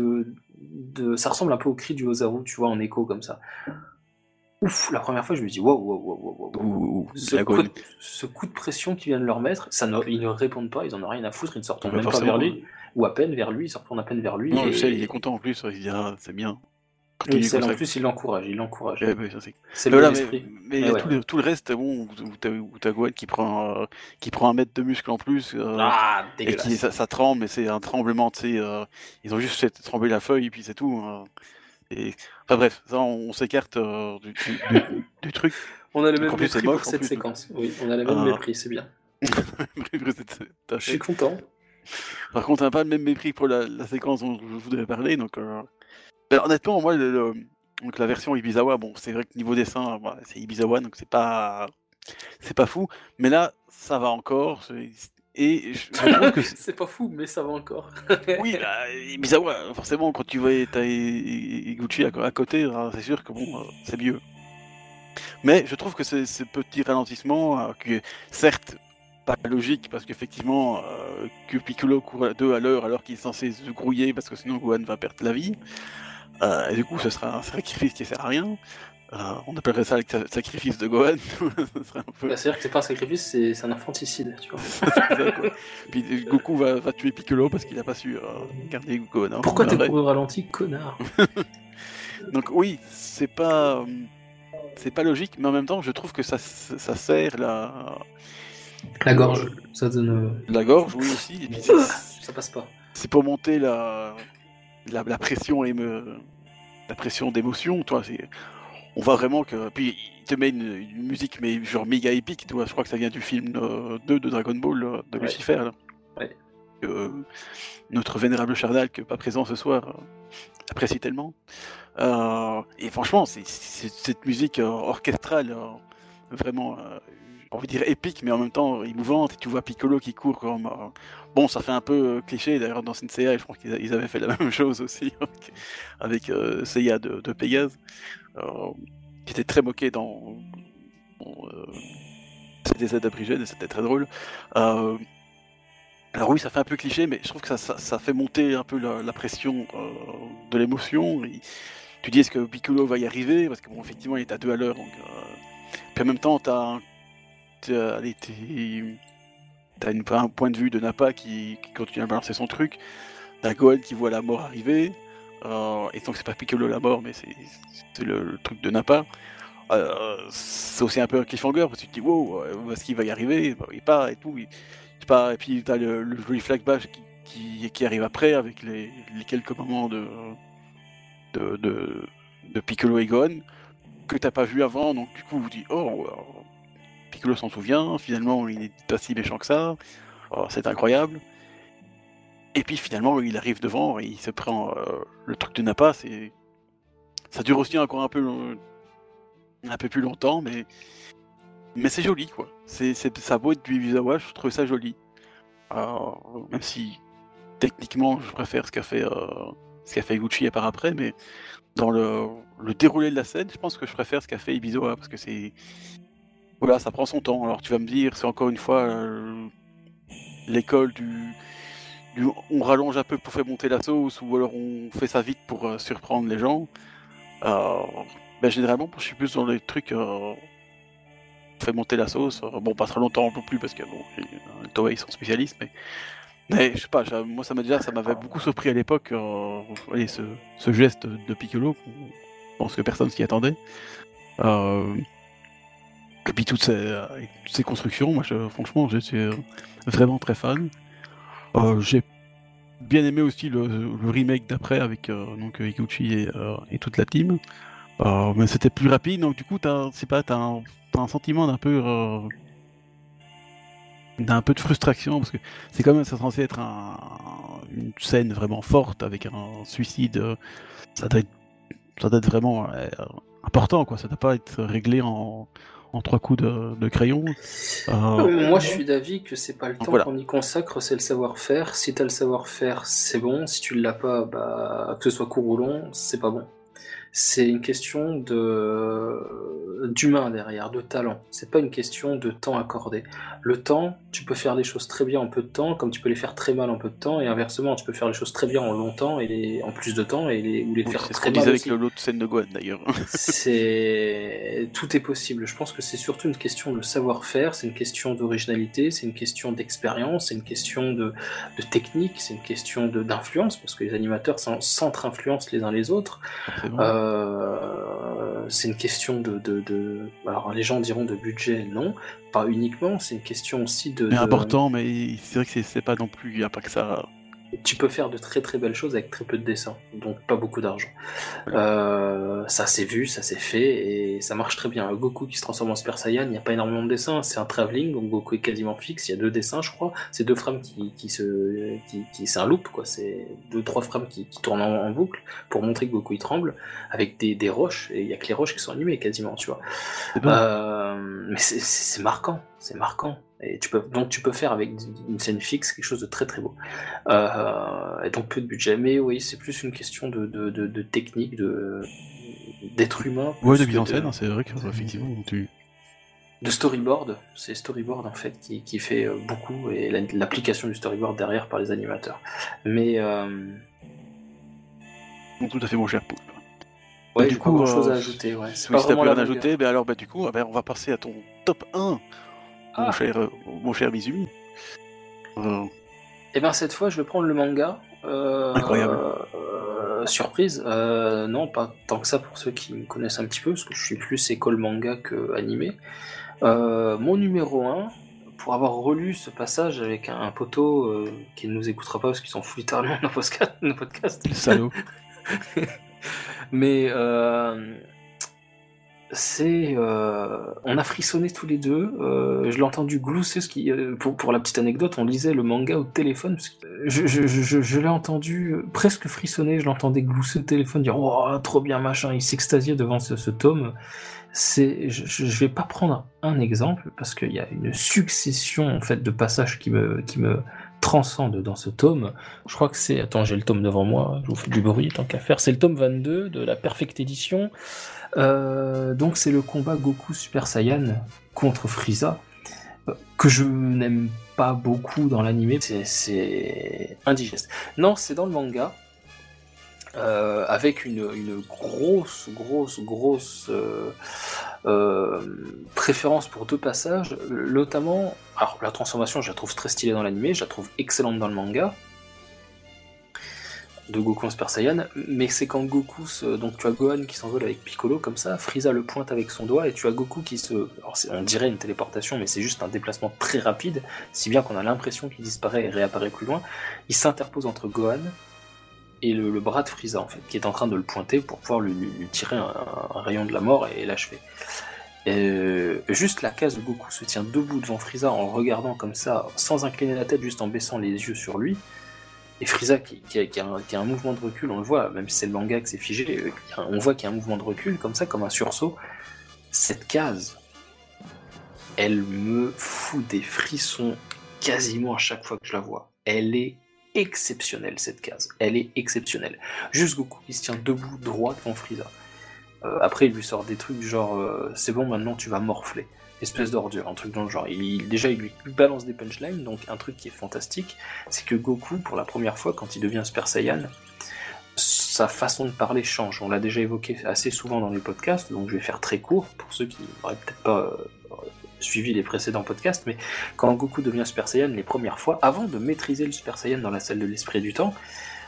ça ressemble un peu au cri du Ozaru, tu vois, en écho comme ça. Ouf, la première fois je me dis wow. Ce coup de pression qu'ils viennent leur mettre, ils ne répondent pas, ils en ont rien à foutre, ils ne se retournent même pas vers lui, ou à peine vers lui, ils se retournent à peine vers lui. Non, je sais, il est content en plus, il dit c'est bien. Oui, en plus il l'encourage. C'est le l'esprit. Mais tout le reste, bon, où t'as Gohan qui prend 1 mètre de muscle en plus, et qui ça tremble, mais c'est un tremblement, tu sais, ils ont juste fait trembler la feuille, et puis c'est tout. Enfin bref, ça on s'écarte du truc. On a le même mépris pour cette séquence. Oui, on a le même mépris, c'est bien. Je suis content. Par contre, on n'a pas le même mépris pour la séquence dont je voudrais parler, donc... honnêtement, moi, donc la version Ibizawa, bon, c'est vrai que niveau dessin, c'est Ibizawa, donc c'est pas fou, mais là, ça va encore, et je trouve que c'est pas fou, mais ça va encore. Oui, Ibizawa, forcément, quand tu vois t'as Iguchi à côté, c'est sûr que bon, c'est mieux. Mais je trouve que ces petits ralentissements, que certes pas logique, parce qu'effectivement, que Piccolo court à 2 à l'heure alors qu'il est censé se grouiller parce que sinon Gohan va perdre la vie, et du coup ce sera un sacrifice qui sert à rien. On appellerait ça le sacrifice de Gohan. C'est-à-dire que c'est pas un sacrifice, c'est un infanticide, tu vois. ça, quoi. Puis Goku va tuer Piccolo parce qu'il a pas su garder Gohan. Hein. Pourquoi t'es couru ralenti, connard? Donc oui, c'est pas logique, mais en même temps je trouve que ça sert la gorge, ça donne... La gorge, oui aussi. Et puis ça passe pas. C'est pour monter la pression la pression d'émotion, toi. On voit vraiment que... Puis il te met une musique mais genre méga épique, toi. Je crois que ça vient du film 2 de Dragon Ball, de Lucifer. Là. Ouais. Notre vénérable Chardal, qui n'est pas présent ce soir, apprécie tellement. Et franchement, c'est cette musique orchestrale, vraiment... j'ai envie de dire épique, mais en même temps émouvante, et tu vois Piccolo qui court comme... Bon, ça fait un peu cliché, d'ailleurs, dans Senseiya, et je crois qu'ils avaient fait la même chose aussi, avec Seiya de Pégase, qui était très moqué dans CDZ d'Abrigène, et c'était très drôle. Alors oui, ça fait un peu cliché, mais je trouve que ça fait monter un peu la pression de l'émotion. Tu dis, est-ce que Piccolo va y arriver? Parce que, bon, effectivement, il est à 2 à l'heure, donc... Puis en même temps, t'as un point de vue de Nappa qui continue à balancer son truc. T'as Gohan qui voit la mort arriver. Et donc c'est pas Piccolo la mort, mais c'est le truc de Nappa. C'est aussi un peu un cliffhanger parce que tu te dis wow, est-ce qu'il va y arriver? Il part et tout. Et puis t'as le joli flashback qui arrive après avec les quelques moments de Piccolo et Gohan que t'as pas vu avant. Donc du coup, vous dites oh. Piccolo s'en souvient, finalement il n'est pas si méchant que ça, c'est incroyable. Et puis finalement il arrive devant et il se prend le truc de Nappa, ça dure aussi encore un peu plus longtemps, mais c'est joli quoi. Ça beau être du Miyazawa, je trouve ça joli. Même si techniquement je préfère ce qu'a fait Higuchi par après, mais dans le déroulé de la scène, je pense que je préfère ce qu'a fait Ibizawa parce que c'est... Voilà, ça prend son temps. Alors tu vas me dire, c'est encore une fois l'école du on rallonge un peu pour faire monter la sauce, ou alors on fait ça vite pour surprendre les gens. Généralement, je suis plus dans les trucs fait monter la sauce. Bon, pas trop longtemps non plus parce que bon, Toei ils sont spécialistes, mais je sais pas. Moi, ça m'avait beaucoup surpris à l'époque. Ce geste de Piccolo, je pense que personne s'y attendait. Et puis toutes ces constructions, moi franchement j'étais vraiment très fan. J'ai bien aimé aussi le remake d'après avec donc Higuchi et toute la team. Mais c'était plus rapide, donc du coup t'as un sentiment d'un peu de frustration parce que c'est quand même censé être une scène vraiment forte avec un suicide. Ça doit être vraiment important quoi. Ça doit pas être réglé en 3 coups de crayon. Moi, je suis d'avis que c'est pas le temps qu'on y consacre, c'est le savoir-faire. Si t'as le savoir-faire, c'est bon. Si tu l'as pas, que ce soit court ou long, c'est pas bon. C'est une question d'humain derrière, de talent. C'est pas une question de temps accordé. Le temps, tu peux faire des choses très bien en peu de temps, comme tu peux les faire très mal en peu de temps, et inversement, tu peux faire les choses très bien en longtemps et en plus de temps, ou les faire très mal. C'est avec l'autre scène de Gohan d'ailleurs. Tout est possible. Je pense que c'est surtout une question de savoir-faire, c'est une question d'originalité, c'est une question d'expérience, c'est une question de technique, c'est une question d'influence, parce que les animateurs s'entre-influencent les uns les autres. C'est une question alors les gens diront de budget, non, pas uniquement, c'est une question aussi mais important, mais c'est vrai que c'est pas non plus, il n'y a pas que ça. Tu peux faire de très très belles choses avec très peu de dessins, donc pas beaucoup d'argent. Ça s'est vu, ça s'est fait, et ça marche très bien. Goku qui se transforme en Super Saiyan, il n'y a pas énormément de dessins, c'est un travelling, donc Goku est quasiment fixe, il y a 2 dessins je crois, c'est 2 frames c'est un loop, quoi. C'est 2-3 frames qui tournent en boucle pour montrer que Goku il tremble, avec des roches, et il n'y a que les roches qui sont animées quasiment, tu vois. Mais c'est marquant, c'est marquant. Et tu peux faire avec une scène fixe quelque chose de très très beau. Et donc peu de budget. Mais oui, c'est plus une question de technique, d'être humain. Ouais, de mise en scène, c'est vrai qu'effectivement, de storyboard, c'est storyboard en fait qui fait beaucoup, et l'application du storyboard derrière par les animateurs. Mais bon, tout à fait, mon cher Poulpe. Ouais, du coup, pas grand chose à ajouter. Ouais. Si t'as plus rien à ajouter, alors du coup, on va passer à ton top 1, mon cher Bisu. Et bien cette fois, je vais prendre le manga. Incroyable. Surprise, non, pas tant que ça pour ceux qui me connaissent un petit peu, parce que je suis plus école manga que animé. Mon numéro 1, pour avoir relu ce passage avec un poteau qui ne nous écoutera pas parce qu'ils s'en foutent littéralement de nos podcasts. Salaud. Mais on a frissonné tous les deux. Je l'ai entendu glousser, pour la petite anecdote, on lisait le manga au téléphone. Je l'ai entendu presque frissonner, je l'entendais glousser au téléphone, dire oh, trop bien machin, il s'extasiait devant ce tome. Je vais pas prendre un exemple parce qu'il y a une succession en fait de passages qui me transcende dans ce tome. Je crois que c'est... Attends, j'ai le tome devant moi, je vous fais du bruit tant qu'à faire. C'est le tome 22 de la Perfect Edition. Donc c'est le combat Goku Super Saiyan contre Frieza, que je n'aime pas beaucoup dans l'anime. C'est indigeste. Non, c'est dans le manga. Avec une grosse préférence pour deux passages, notamment, alors la transformation je la trouve très stylée dans l'anime, je la trouve excellente dans le manga de Goku en Super Saiyan, mais c'est quand Goku donc tu as Gohan qui s'envole avec Piccolo comme ça, Frieza le pointe avec son doigt et tu as Goku qui alors on dirait une téléportation mais c'est juste un déplacement très rapide, si bien qu'on a l'impression qu'il disparaît et réapparaît plus loin, il s'interpose entre Gohan et le bras de Frieza en fait, qui est en train de le pointer pour pouvoir lui tirer un rayon de la mort et l'achever. Juste la case de Goku se tient debout devant Frieza en le regardant comme ça, sans incliner la tête, juste en baissant les yeux sur lui. Et Frieza qui a un mouvement de recul, on le voit, même si c'est le manga que c'est figé, on voit qu'il y a un mouvement de recul comme ça, comme un sursaut. Cette case, elle me fout des frissons quasiment à chaque fois que je la vois. Elle est exceptionnelle cette case, elle est exceptionnelle. Juste Goku, il se tient debout droit devant Frieza. Après il lui sort des trucs du genre c'est bon maintenant tu vas morfler, espèce d'ordure, un truc dans le genre. Déjà il lui balance des punchlines, donc un truc qui est fantastique, c'est que Goku pour la première fois quand il devient Super Saiyan, sa façon de parler change. On l'a déjà évoqué assez souvent dans les podcasts, donc je vais faire très court pour ceux qui n'auraient peut-être pas suivi les précédents podcasts, mais quand Goku devient Super Saiyan les premières fois, avant de maîtriser le Super Saiyan dans la salle de l'esprit du temps,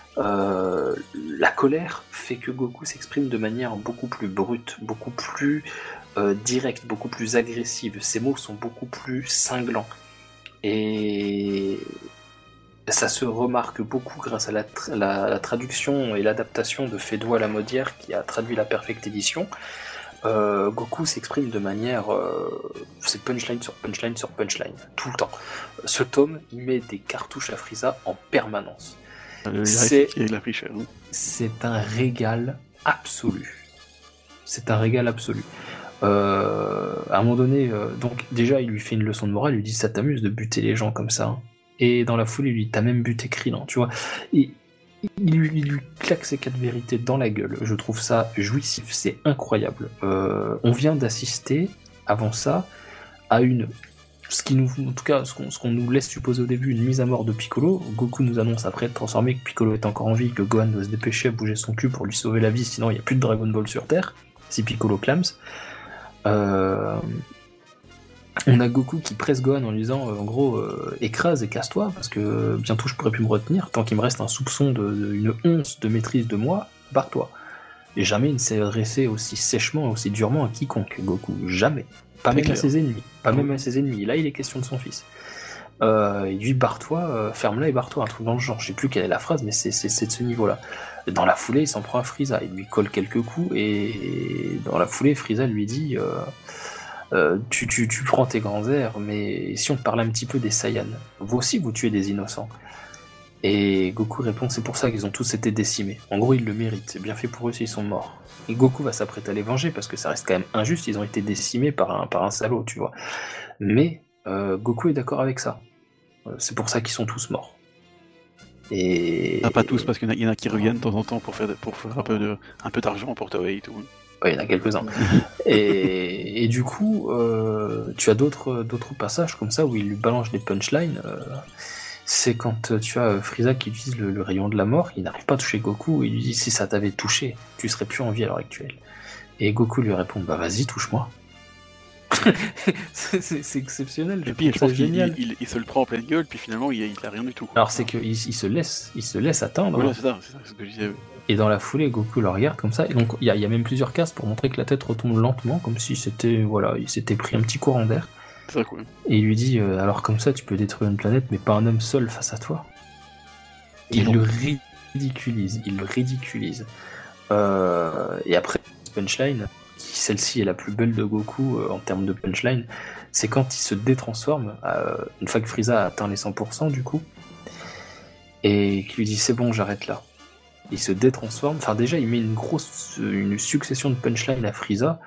la colère fait que Goku s'exprime de manière beaucoup plus brute, beaucoup plus directe, beaucoup plus agressive. Ses mots sont beaucoup plus cinglants. Et ça se remarque beaucoup grâce à la traduction et l'adaptation de Fédois Lamodière qui a traduit la Perfect Edition. Goku s'exprime de manière c'est punchline sur punchline sur punchline tout le temps. Ce tome il met des cartouches à Frieza en permanence. C'est un régal absolu. C'est un régal absolu. À un moment donné, donc déjà il lui fait une leçon de morale, il lui dit ça t'amuse de buter les gens comme ça, hein. Et dans la foule il lui dit t'as même buté Krillin, tu vois. Et il lui claque ses 4 vérités dans la gueule. Je trouve ça jouissif, c'est incroyable. On vient d'assister, avant ça, à ce qu'on nous laisse supposer au début, une mise à mort de Piccolo. Goku nous annonce après être transformé que Piccolo est encore en vie, que Gohan doit se dépêcher à bouger son cul pour lui sauver la vie, sinon il n'y a plus de Dragon Ball sur Terre, si Piccolo clams. On a Goku qui presse Gohan en lui disant en gros écrase et casse-toi parce que bientôt je pourrai plus me retenir, tant qu'il me reste un soupçon une once de maîtrise de moi, barre-toi. Et jamais il ne s'est adressé aussi sèchement, aussi durement à quiconque, Goku, jamais. Pas même à ses ennemis, pas même à ses ennemis. Là il est question de son fils. Il lui barre-toi, ferme-la et barre-toi, un truc dans le genre. Je sais plus quelle est la phrase, mais c'est de ce niveau-là. Dans la foulée, il s'en prend à Frieza, il lui colle quelques coups et dans la foulée, Frieza lui dit tu prends tes grands airs, mais si on te parle un petit peu des Saiyans, vous aussi vous tuez des innocents. Et Goku répond c'est pour ça qu'ils ont tous été décimés. En gros ils le méritent, c'est bien fait pour eux s'ils sont morts. Et Goku va s'apprêter à les venger parce que ça reste quand même injuste, ils ont été décimés par un salaud, tu vois. Mais Goku est d'accord avec ça. C'est pour ça qu'ils sont tous morts. Et pas tous, parce qu'il y en a qui reviennent de temps en temps pour faire un peu d'argent pour Toei et tout. Ouais, il y en a quelques-uns. Et du coup, tu as d'autres passages comme ça où il lui balance des punchlines. C'est quand tu as Frieza qui utilise le rayon de la mort, il n'arrive pas à toucher Goku, et il lui dit si ça t'avait touché, tu serais plus en vie à l'heure actuelle. Et Goku lui répond bah vas-y, touche-moi. c'est exceptionnel. Et puis je pense qu'il se le prend en pleine gueule, puis finalement il a rien du tout. Alors c'est qu'il se laisse atteindre. Voilà, c'est ça ce que je disais. Et dans la foulée, Goku le regarde comme ça. Et donc il y a même plusieurs cases pour montrer que la tête retombe lentement, comme si il s'était pris un petit courant d'air. C'est cool. Et il lui dit alors comme ça tu peux détruire une planète, mais pas un homme seul face à toi. Il le ridiculise. Et après punchline, celle-ci est la plus belle de Goku en termes de punchline, c'est quand il se détransforme, une fois que Frieza a atteint les 100% du coup, et qu'il lui dit c'est bon, j'arrête là. Il se détransforme, enfin déjà il met une succession de punchlines à Frieza,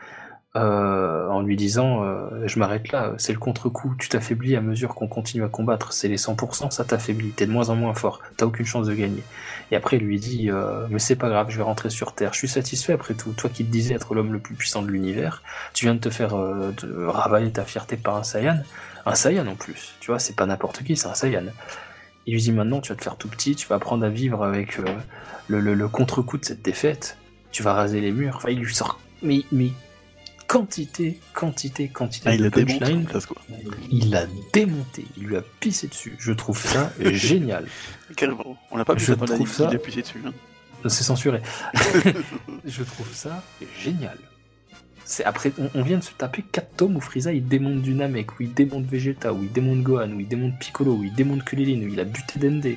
en lui disant je m'arrête là, c'est le contre-coup, tu t'affaiblis à mesure qu'on continue à combattre, c'est les 100%, ça t'affaiblit, t'es de moins en moins fort, t'as aucune chance de gagner. Et après il lui dit mais c'est pas grave, je vais rentrer sur Terre, je suis satisfait après tout, toi qui te disais être l'homme le plus puissant de l'univers, tu viens de te faire ravaler ta fierté par un Saiyan en plus, tu vois, c'est pas n'importe qui, c'est un Saiyan. Il lui dit maintenant tu vas te faire tout petit, tu vas apprendre à vivre avec le contre-coup de cette défaite, tu vas raser les murs, enfin il lui sort mais quantité il de punchline. Il l'a démonté, il lui a pissé dessus. Je trouve ça génial. Carrément. On n'a pas pu trouve ça. Il a pissé dessus. Hein. C'est censuré. Je trouve ça génial. Après, on vient de se taper 4 tomes où Frieza il démonte du Namek, où il démonte Vegeta, où il démonte Gohan, où il démonte Piccolo, où il démonte Krillin, où il a buté Dende.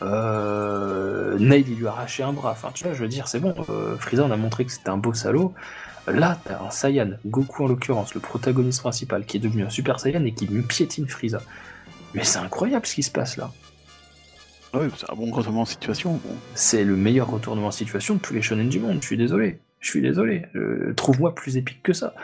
Nail il lui a arraché un bras. Enfin, tu vois, je veux dire, c'est bon. Frieza on a montré que c'était un beau salaud. Là, t'as un Saiyan, Goku en l'occurrence, le protagoniste principal, qui est devenu un Super Saiyan et qui piétine Frieza. Mais c'est incroyable ce qui se passe là. Ouais, c'est un bon retournement en situation. Bon. C'est le meilleur retournement en situation de tous les shonen du monde, je suis désolé. Trouve-moi plus épique que ça.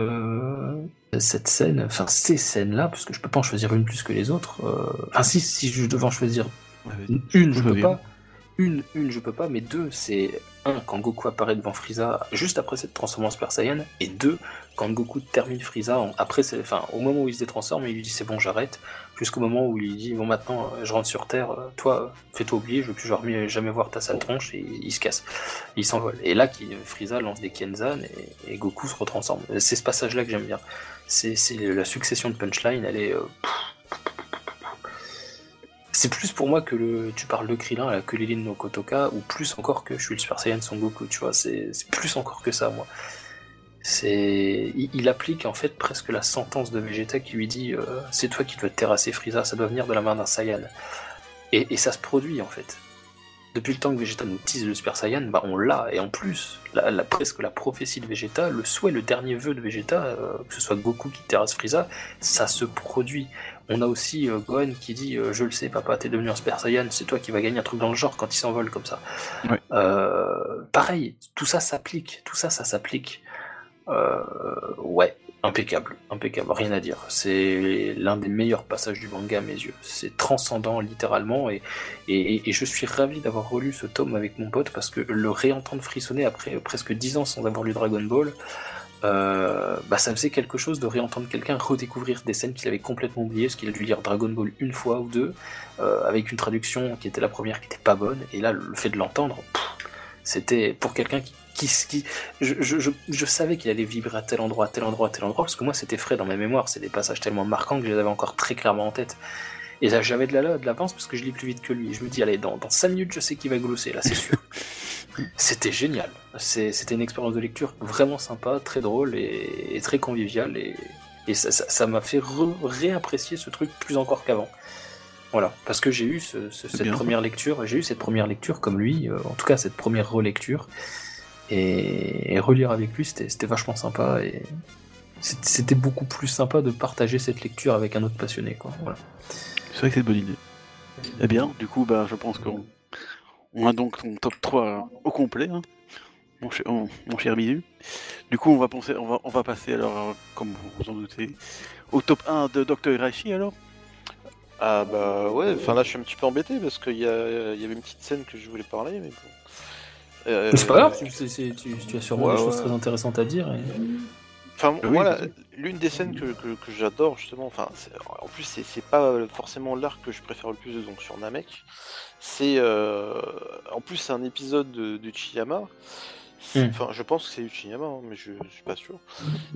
Cette scène, enfin ces scènes-là, parce que je peux pas en choisir une plus que les autres. Enfin si je devais en choisir une, je peux pas. Une, je peux pas, mais deux, c'est un, quand Goku apparaît devant Frieza juste après cette transformation Super Saiyan, et deux, quand Goku termine Frieza, au moment où il se détransforme, il lui dit c'est bon, j'arrête, jusqu'au moment où il lui dit bon, maintenant je rentre sur Terre, toi, fais-toi oublier, je veux plus jamais voir ta sale tronche, et il se casse, il s'envole. Et là, Frieza lance des Kenzan et Goku se retransforme. C'est ce passage-là que j'aime bien. C'est la succession de punchline, elle est. C'est plus pour moi que tu parles de Krillin, que Lilin no Kotoka, ou plus encore que je suis le Super Saiyan Son Goku, tu vois, c'est plus encore que ça, moi. Il applique en fait presque la sentence de Vegeta qui lui dit c'est toi qui dois terrasser Frieza, ça doit venir de la main d'un Saiyan. Et ça se produit en fait. Depuis le temps que Vegeta nous tease le Super Saiyan, bah on l'a, et en plus, presque la prophétie de Vegeta, le souhait, le dernier vœu de Vegeta, que ce soit Goku qui terrasse Frieza, ça se produit. On a aussi Gohan qui dit je le sais papa, t'es devenu un Super Saiyan, c'est toi qui vas gagner un truc dans le genre quand il s'envole comme ça. Ouais. Pareil, tout ça s'applique, ça s'applique. Ouais, impeccable, rien à dire. C'est l'un des meilleurs passages du manga à mes yeux. C'est transcendant littéralement, et je suis ravi d'avoir relu ce tome avec mon pote, parce que le réentendre frissonner après presque 10 ans sans avoir lu Dragon Ball, ça faisait quelque chose de réentendre quelqu'un redécouvrir des scènes qu'il avait complètement oubliées, parce qu'il a dû lire Dragon Ball une fois ou deux, avec une traduction qui était la première qui était pas bonne, et là le fait de l'entendre, c'était pour quelqu'un je savais qu'il allait vibrer à tel endroit, parce que moi c'était frais dans ma mémoire, c'est des passages tellement marquants que je les avais encore très clairement en tête. Et là j'avais de l'avance parce que je lis plus vite que lui. Je me dis allez, dans 5 minutes je sais qu'il va glosser, là c'est sûr. C'était génial. C'était une expérience de lecture vraiment sympa, très drôle et très conviviale, et ça m'a fait réapprécier ce truc plus encore qu'avant. Voilà, parce que j'ai eu cette première lecture comme lui, en tout cas cette première relecture, et relire avec lui c'était vachement sympa, et c'était beaucoup plus sympa de partager cette lecture avec un autre passionné, quoi. Voilà. C'est vrai que c'est une bonne idée. Eh bien, du coup, je pense qu'on a donc ton top 3 au complet, hein, mon cher Bisu. Du coup, on va passer alors, comme vous en doutez, au top 1 de Dr. Hiroshi alors. Ah bah ouais, enfin là je suis un petit peu embêté parce qu'il y avait une petite scène que je voulais parler, mais bon. C'est pas grave, tu as sûrement des choses très intéressantes à dire. Enfin, moi, l'une des scènes que j'adore, justement, en plus, c'est pas forcément l'arc que je préfère le plus donc, sur Namek. C'est. En plus, c'est un épisode d'Uchiyama. Enfin, je pense que c'est Uchiyama, hein, mais je suis pas sûr.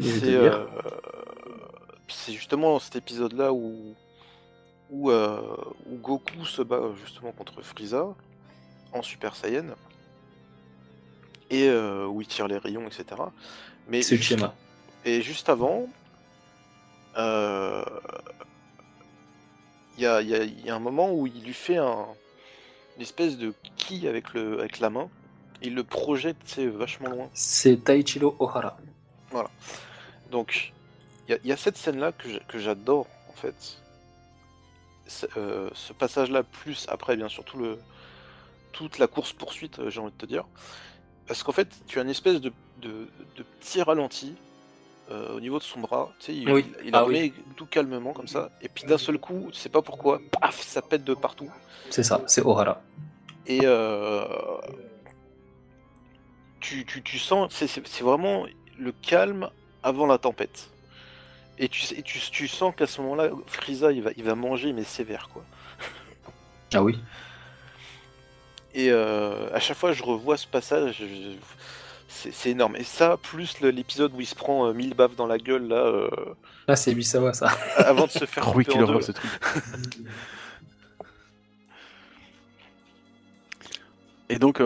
C'est justement cet épisode-là où Goku se bat justement contre Frieza en Super Saiyan et où il tire les rayons, etc. Mais c'est Uchiyama. Et juste avant, il y a un moment où il lui fait une espèce de ki avec la main. Il le projette, vachement loin. C'est Taichiro Ohara. Voilà. Donc, il y a cette scène-là que j'adore, en fait. Ce passage-là, plus après, bien sûr, toute la course-poursuite, j'ai envie de te dire. Parce qu'en fait, tu as une espèce de petit ralenti au niveau de son bras. Tu sais, il remet tout calmement, comme ça. Et puis d'un seul coup, tu sais pas pourquoi, paf, ça pète de partout. C'est ça, c'est Ohara. Et tu sens, c'est vraiment le calme avant la tempête. Et tu sens qu'à ce moment-là, Frieza, il va manger, mais sévère, quoi. Ah oui. Et à chaque fois, je revois ce passage, c'est énorme. Et ça, plus l'épisode où il se prend 1000 baffes dans la gueule, là... Là, c'est Misawa, ça. Avant de se faire couper en deux. Ce truc. Et donc,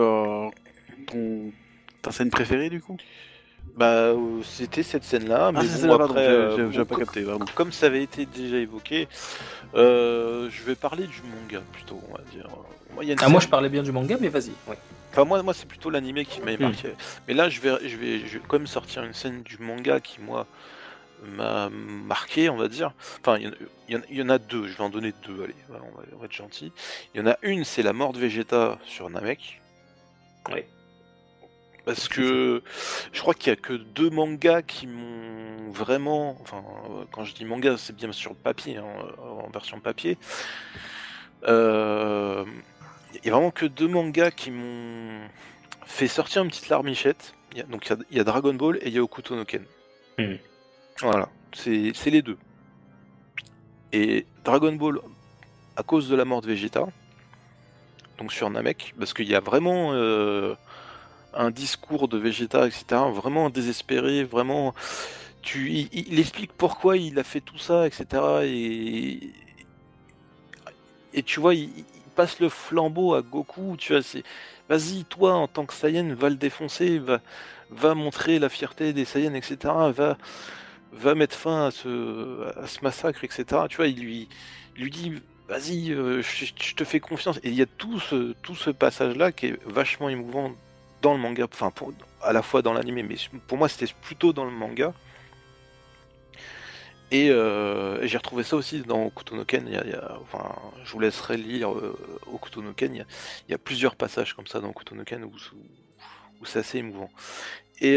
ta scène préférée, du coup? Bah, c'était cette scène-là, mais bon, après, j'ai pas capté, vraiment. Comme ça avait été déjà évoqué, je vais parler du manga plutôt, on va dire. Moi, je parlais bien du manga, mais vas-y. Ouais. Enfin, moi, c'est plutôt l'animé qui m'a marqué. Mais là, je vais quand même sortir une scène du manga qui, moi, m'a marqué, on va dire. Enfin, il y en a deux, je vais en donner deux, allez, on va être gentil. Il y en a une, c'est la mort de Vegeta sur Namek. Oui. Parce que je crois qu'il y a que deux mangas qui m'ont vraiment... Enfin, quand je dis manga, c'est bien sur le papier, hein, en version papier. Il y a vraiment que deux mangas qui m'ont fait sortir une petite larmichette. Il y a Dragon Ball et il y a Hokuto no Ken. Voilà, c'est les deux. Et Dragon Ball, à cause de la mort de Vegeta, donc sur Namek, parce qu'il y a vraiment... un discours de Vegeta, etc., vraiment désespéré, vraiment... Il explique pourquoi il a fait tout ça, etc., et tu vois, il passe le flambeau à Goku, tu vois, c'est... Vas-y, toi, en tant que Saiyan, va le défoncer, va montrer la fierté des Saiyans, etc., va mettre fin à ce massacre, etc., tu vois, il lui dit... Vas-y, je te fais confiance. Et il y a tout ce passage-là qui est vachement émouvant dans le manga, enfin à la fois dans l'anime, mais pour moi c'était plutôt dans le manga. Et j'ai retrouvé ça aussi dans Hokuto no Ken. Enfin, je vous laisserai lire Hokuto no Ken. Il y a plusieurs passages comme ça dans Hokuto no Ken où c'est assez émouvant. Et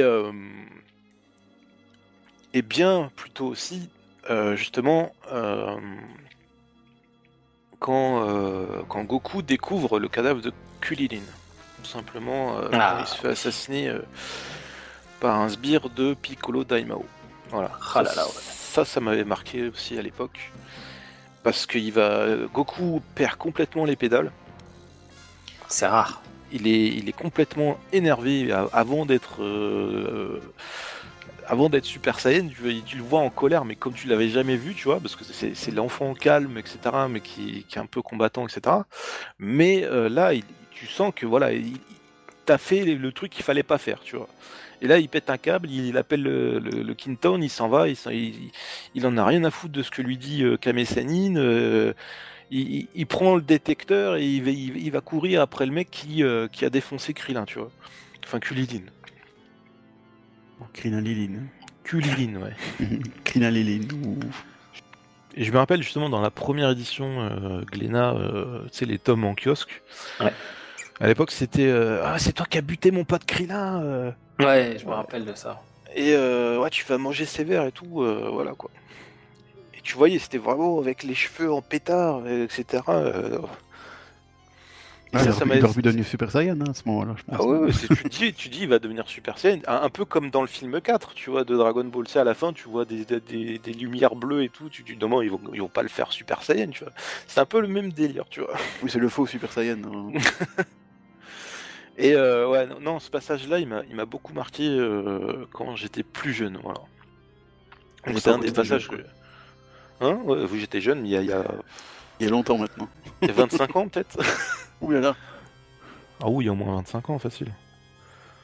bien plutôt aussi, justement, quand Goku découvre le cadavre de Kulilin. Simplement, il se fait assassiner par un sbire de Piccolo Daimao. Voilà. Ça m'avait marqué aussi à l'époque. Parce que Goku perd complètement les pédales. C'est rare. Il est complètement énervé avant d'être Super Saiyan. Tu le vois en colère, mais comme tu l'avais jamais vu, tu vois, parce que c'est l'enfant calme, etc., mais qui est un peu combattant, etc. Mais là, tu sens que voilà, il t'a fait le truc qu'il fallait pas faire, tu vois. Et là, il pète un câble, il appelle le Kintown, il s'en va, il en a rien à foutre de ce que lui dit Kame Sennin. Il prend le détecteur et il va courir après le mec qui a défoncé Krillin, tu vois. Enfin, Kulilin. Krillin-Lilin. Kulilin, ouais. Krillin-Lilin. Et je me rappelle justement dans la première édition Glénat, tu sais, les tomes en kiosque. Ouais. À l'époque, c'était c'est toi qui as buté mon pote Krillin. Ouais, je me rappelle de ça. Et ouais, tu vas manger sévère et tout, voilà quoi. Et tu voyais, c'était vraiment avec les cheveux en pétard, etc. Il aurait pu devenir Super Saiyan à ce moment-là, je pense. Ah ouais, tu dis il va devenir Super Saiyan, un peu comme dans le film 4, tu vois, de Dragon Ball. À la fin, tu vois des lumières bleues et tout, tu te dis non, ils vont pas le faire Super Saiyan, tu vois. C'est un peu le même délire, tu vois. Oui, c'est le faux Super Saiyan. Et ouais, non, ce passage-là, il m'a beaucoup marqué quand j'étais plus jeune, voilà. C'est un des passages que... Hein, ouais, j'étais jeune, mais il y a longtemps maintenant. Il y a 25 ans peut-être. Ouh là là. Ah oui, il y a au moins 25 ans, facile.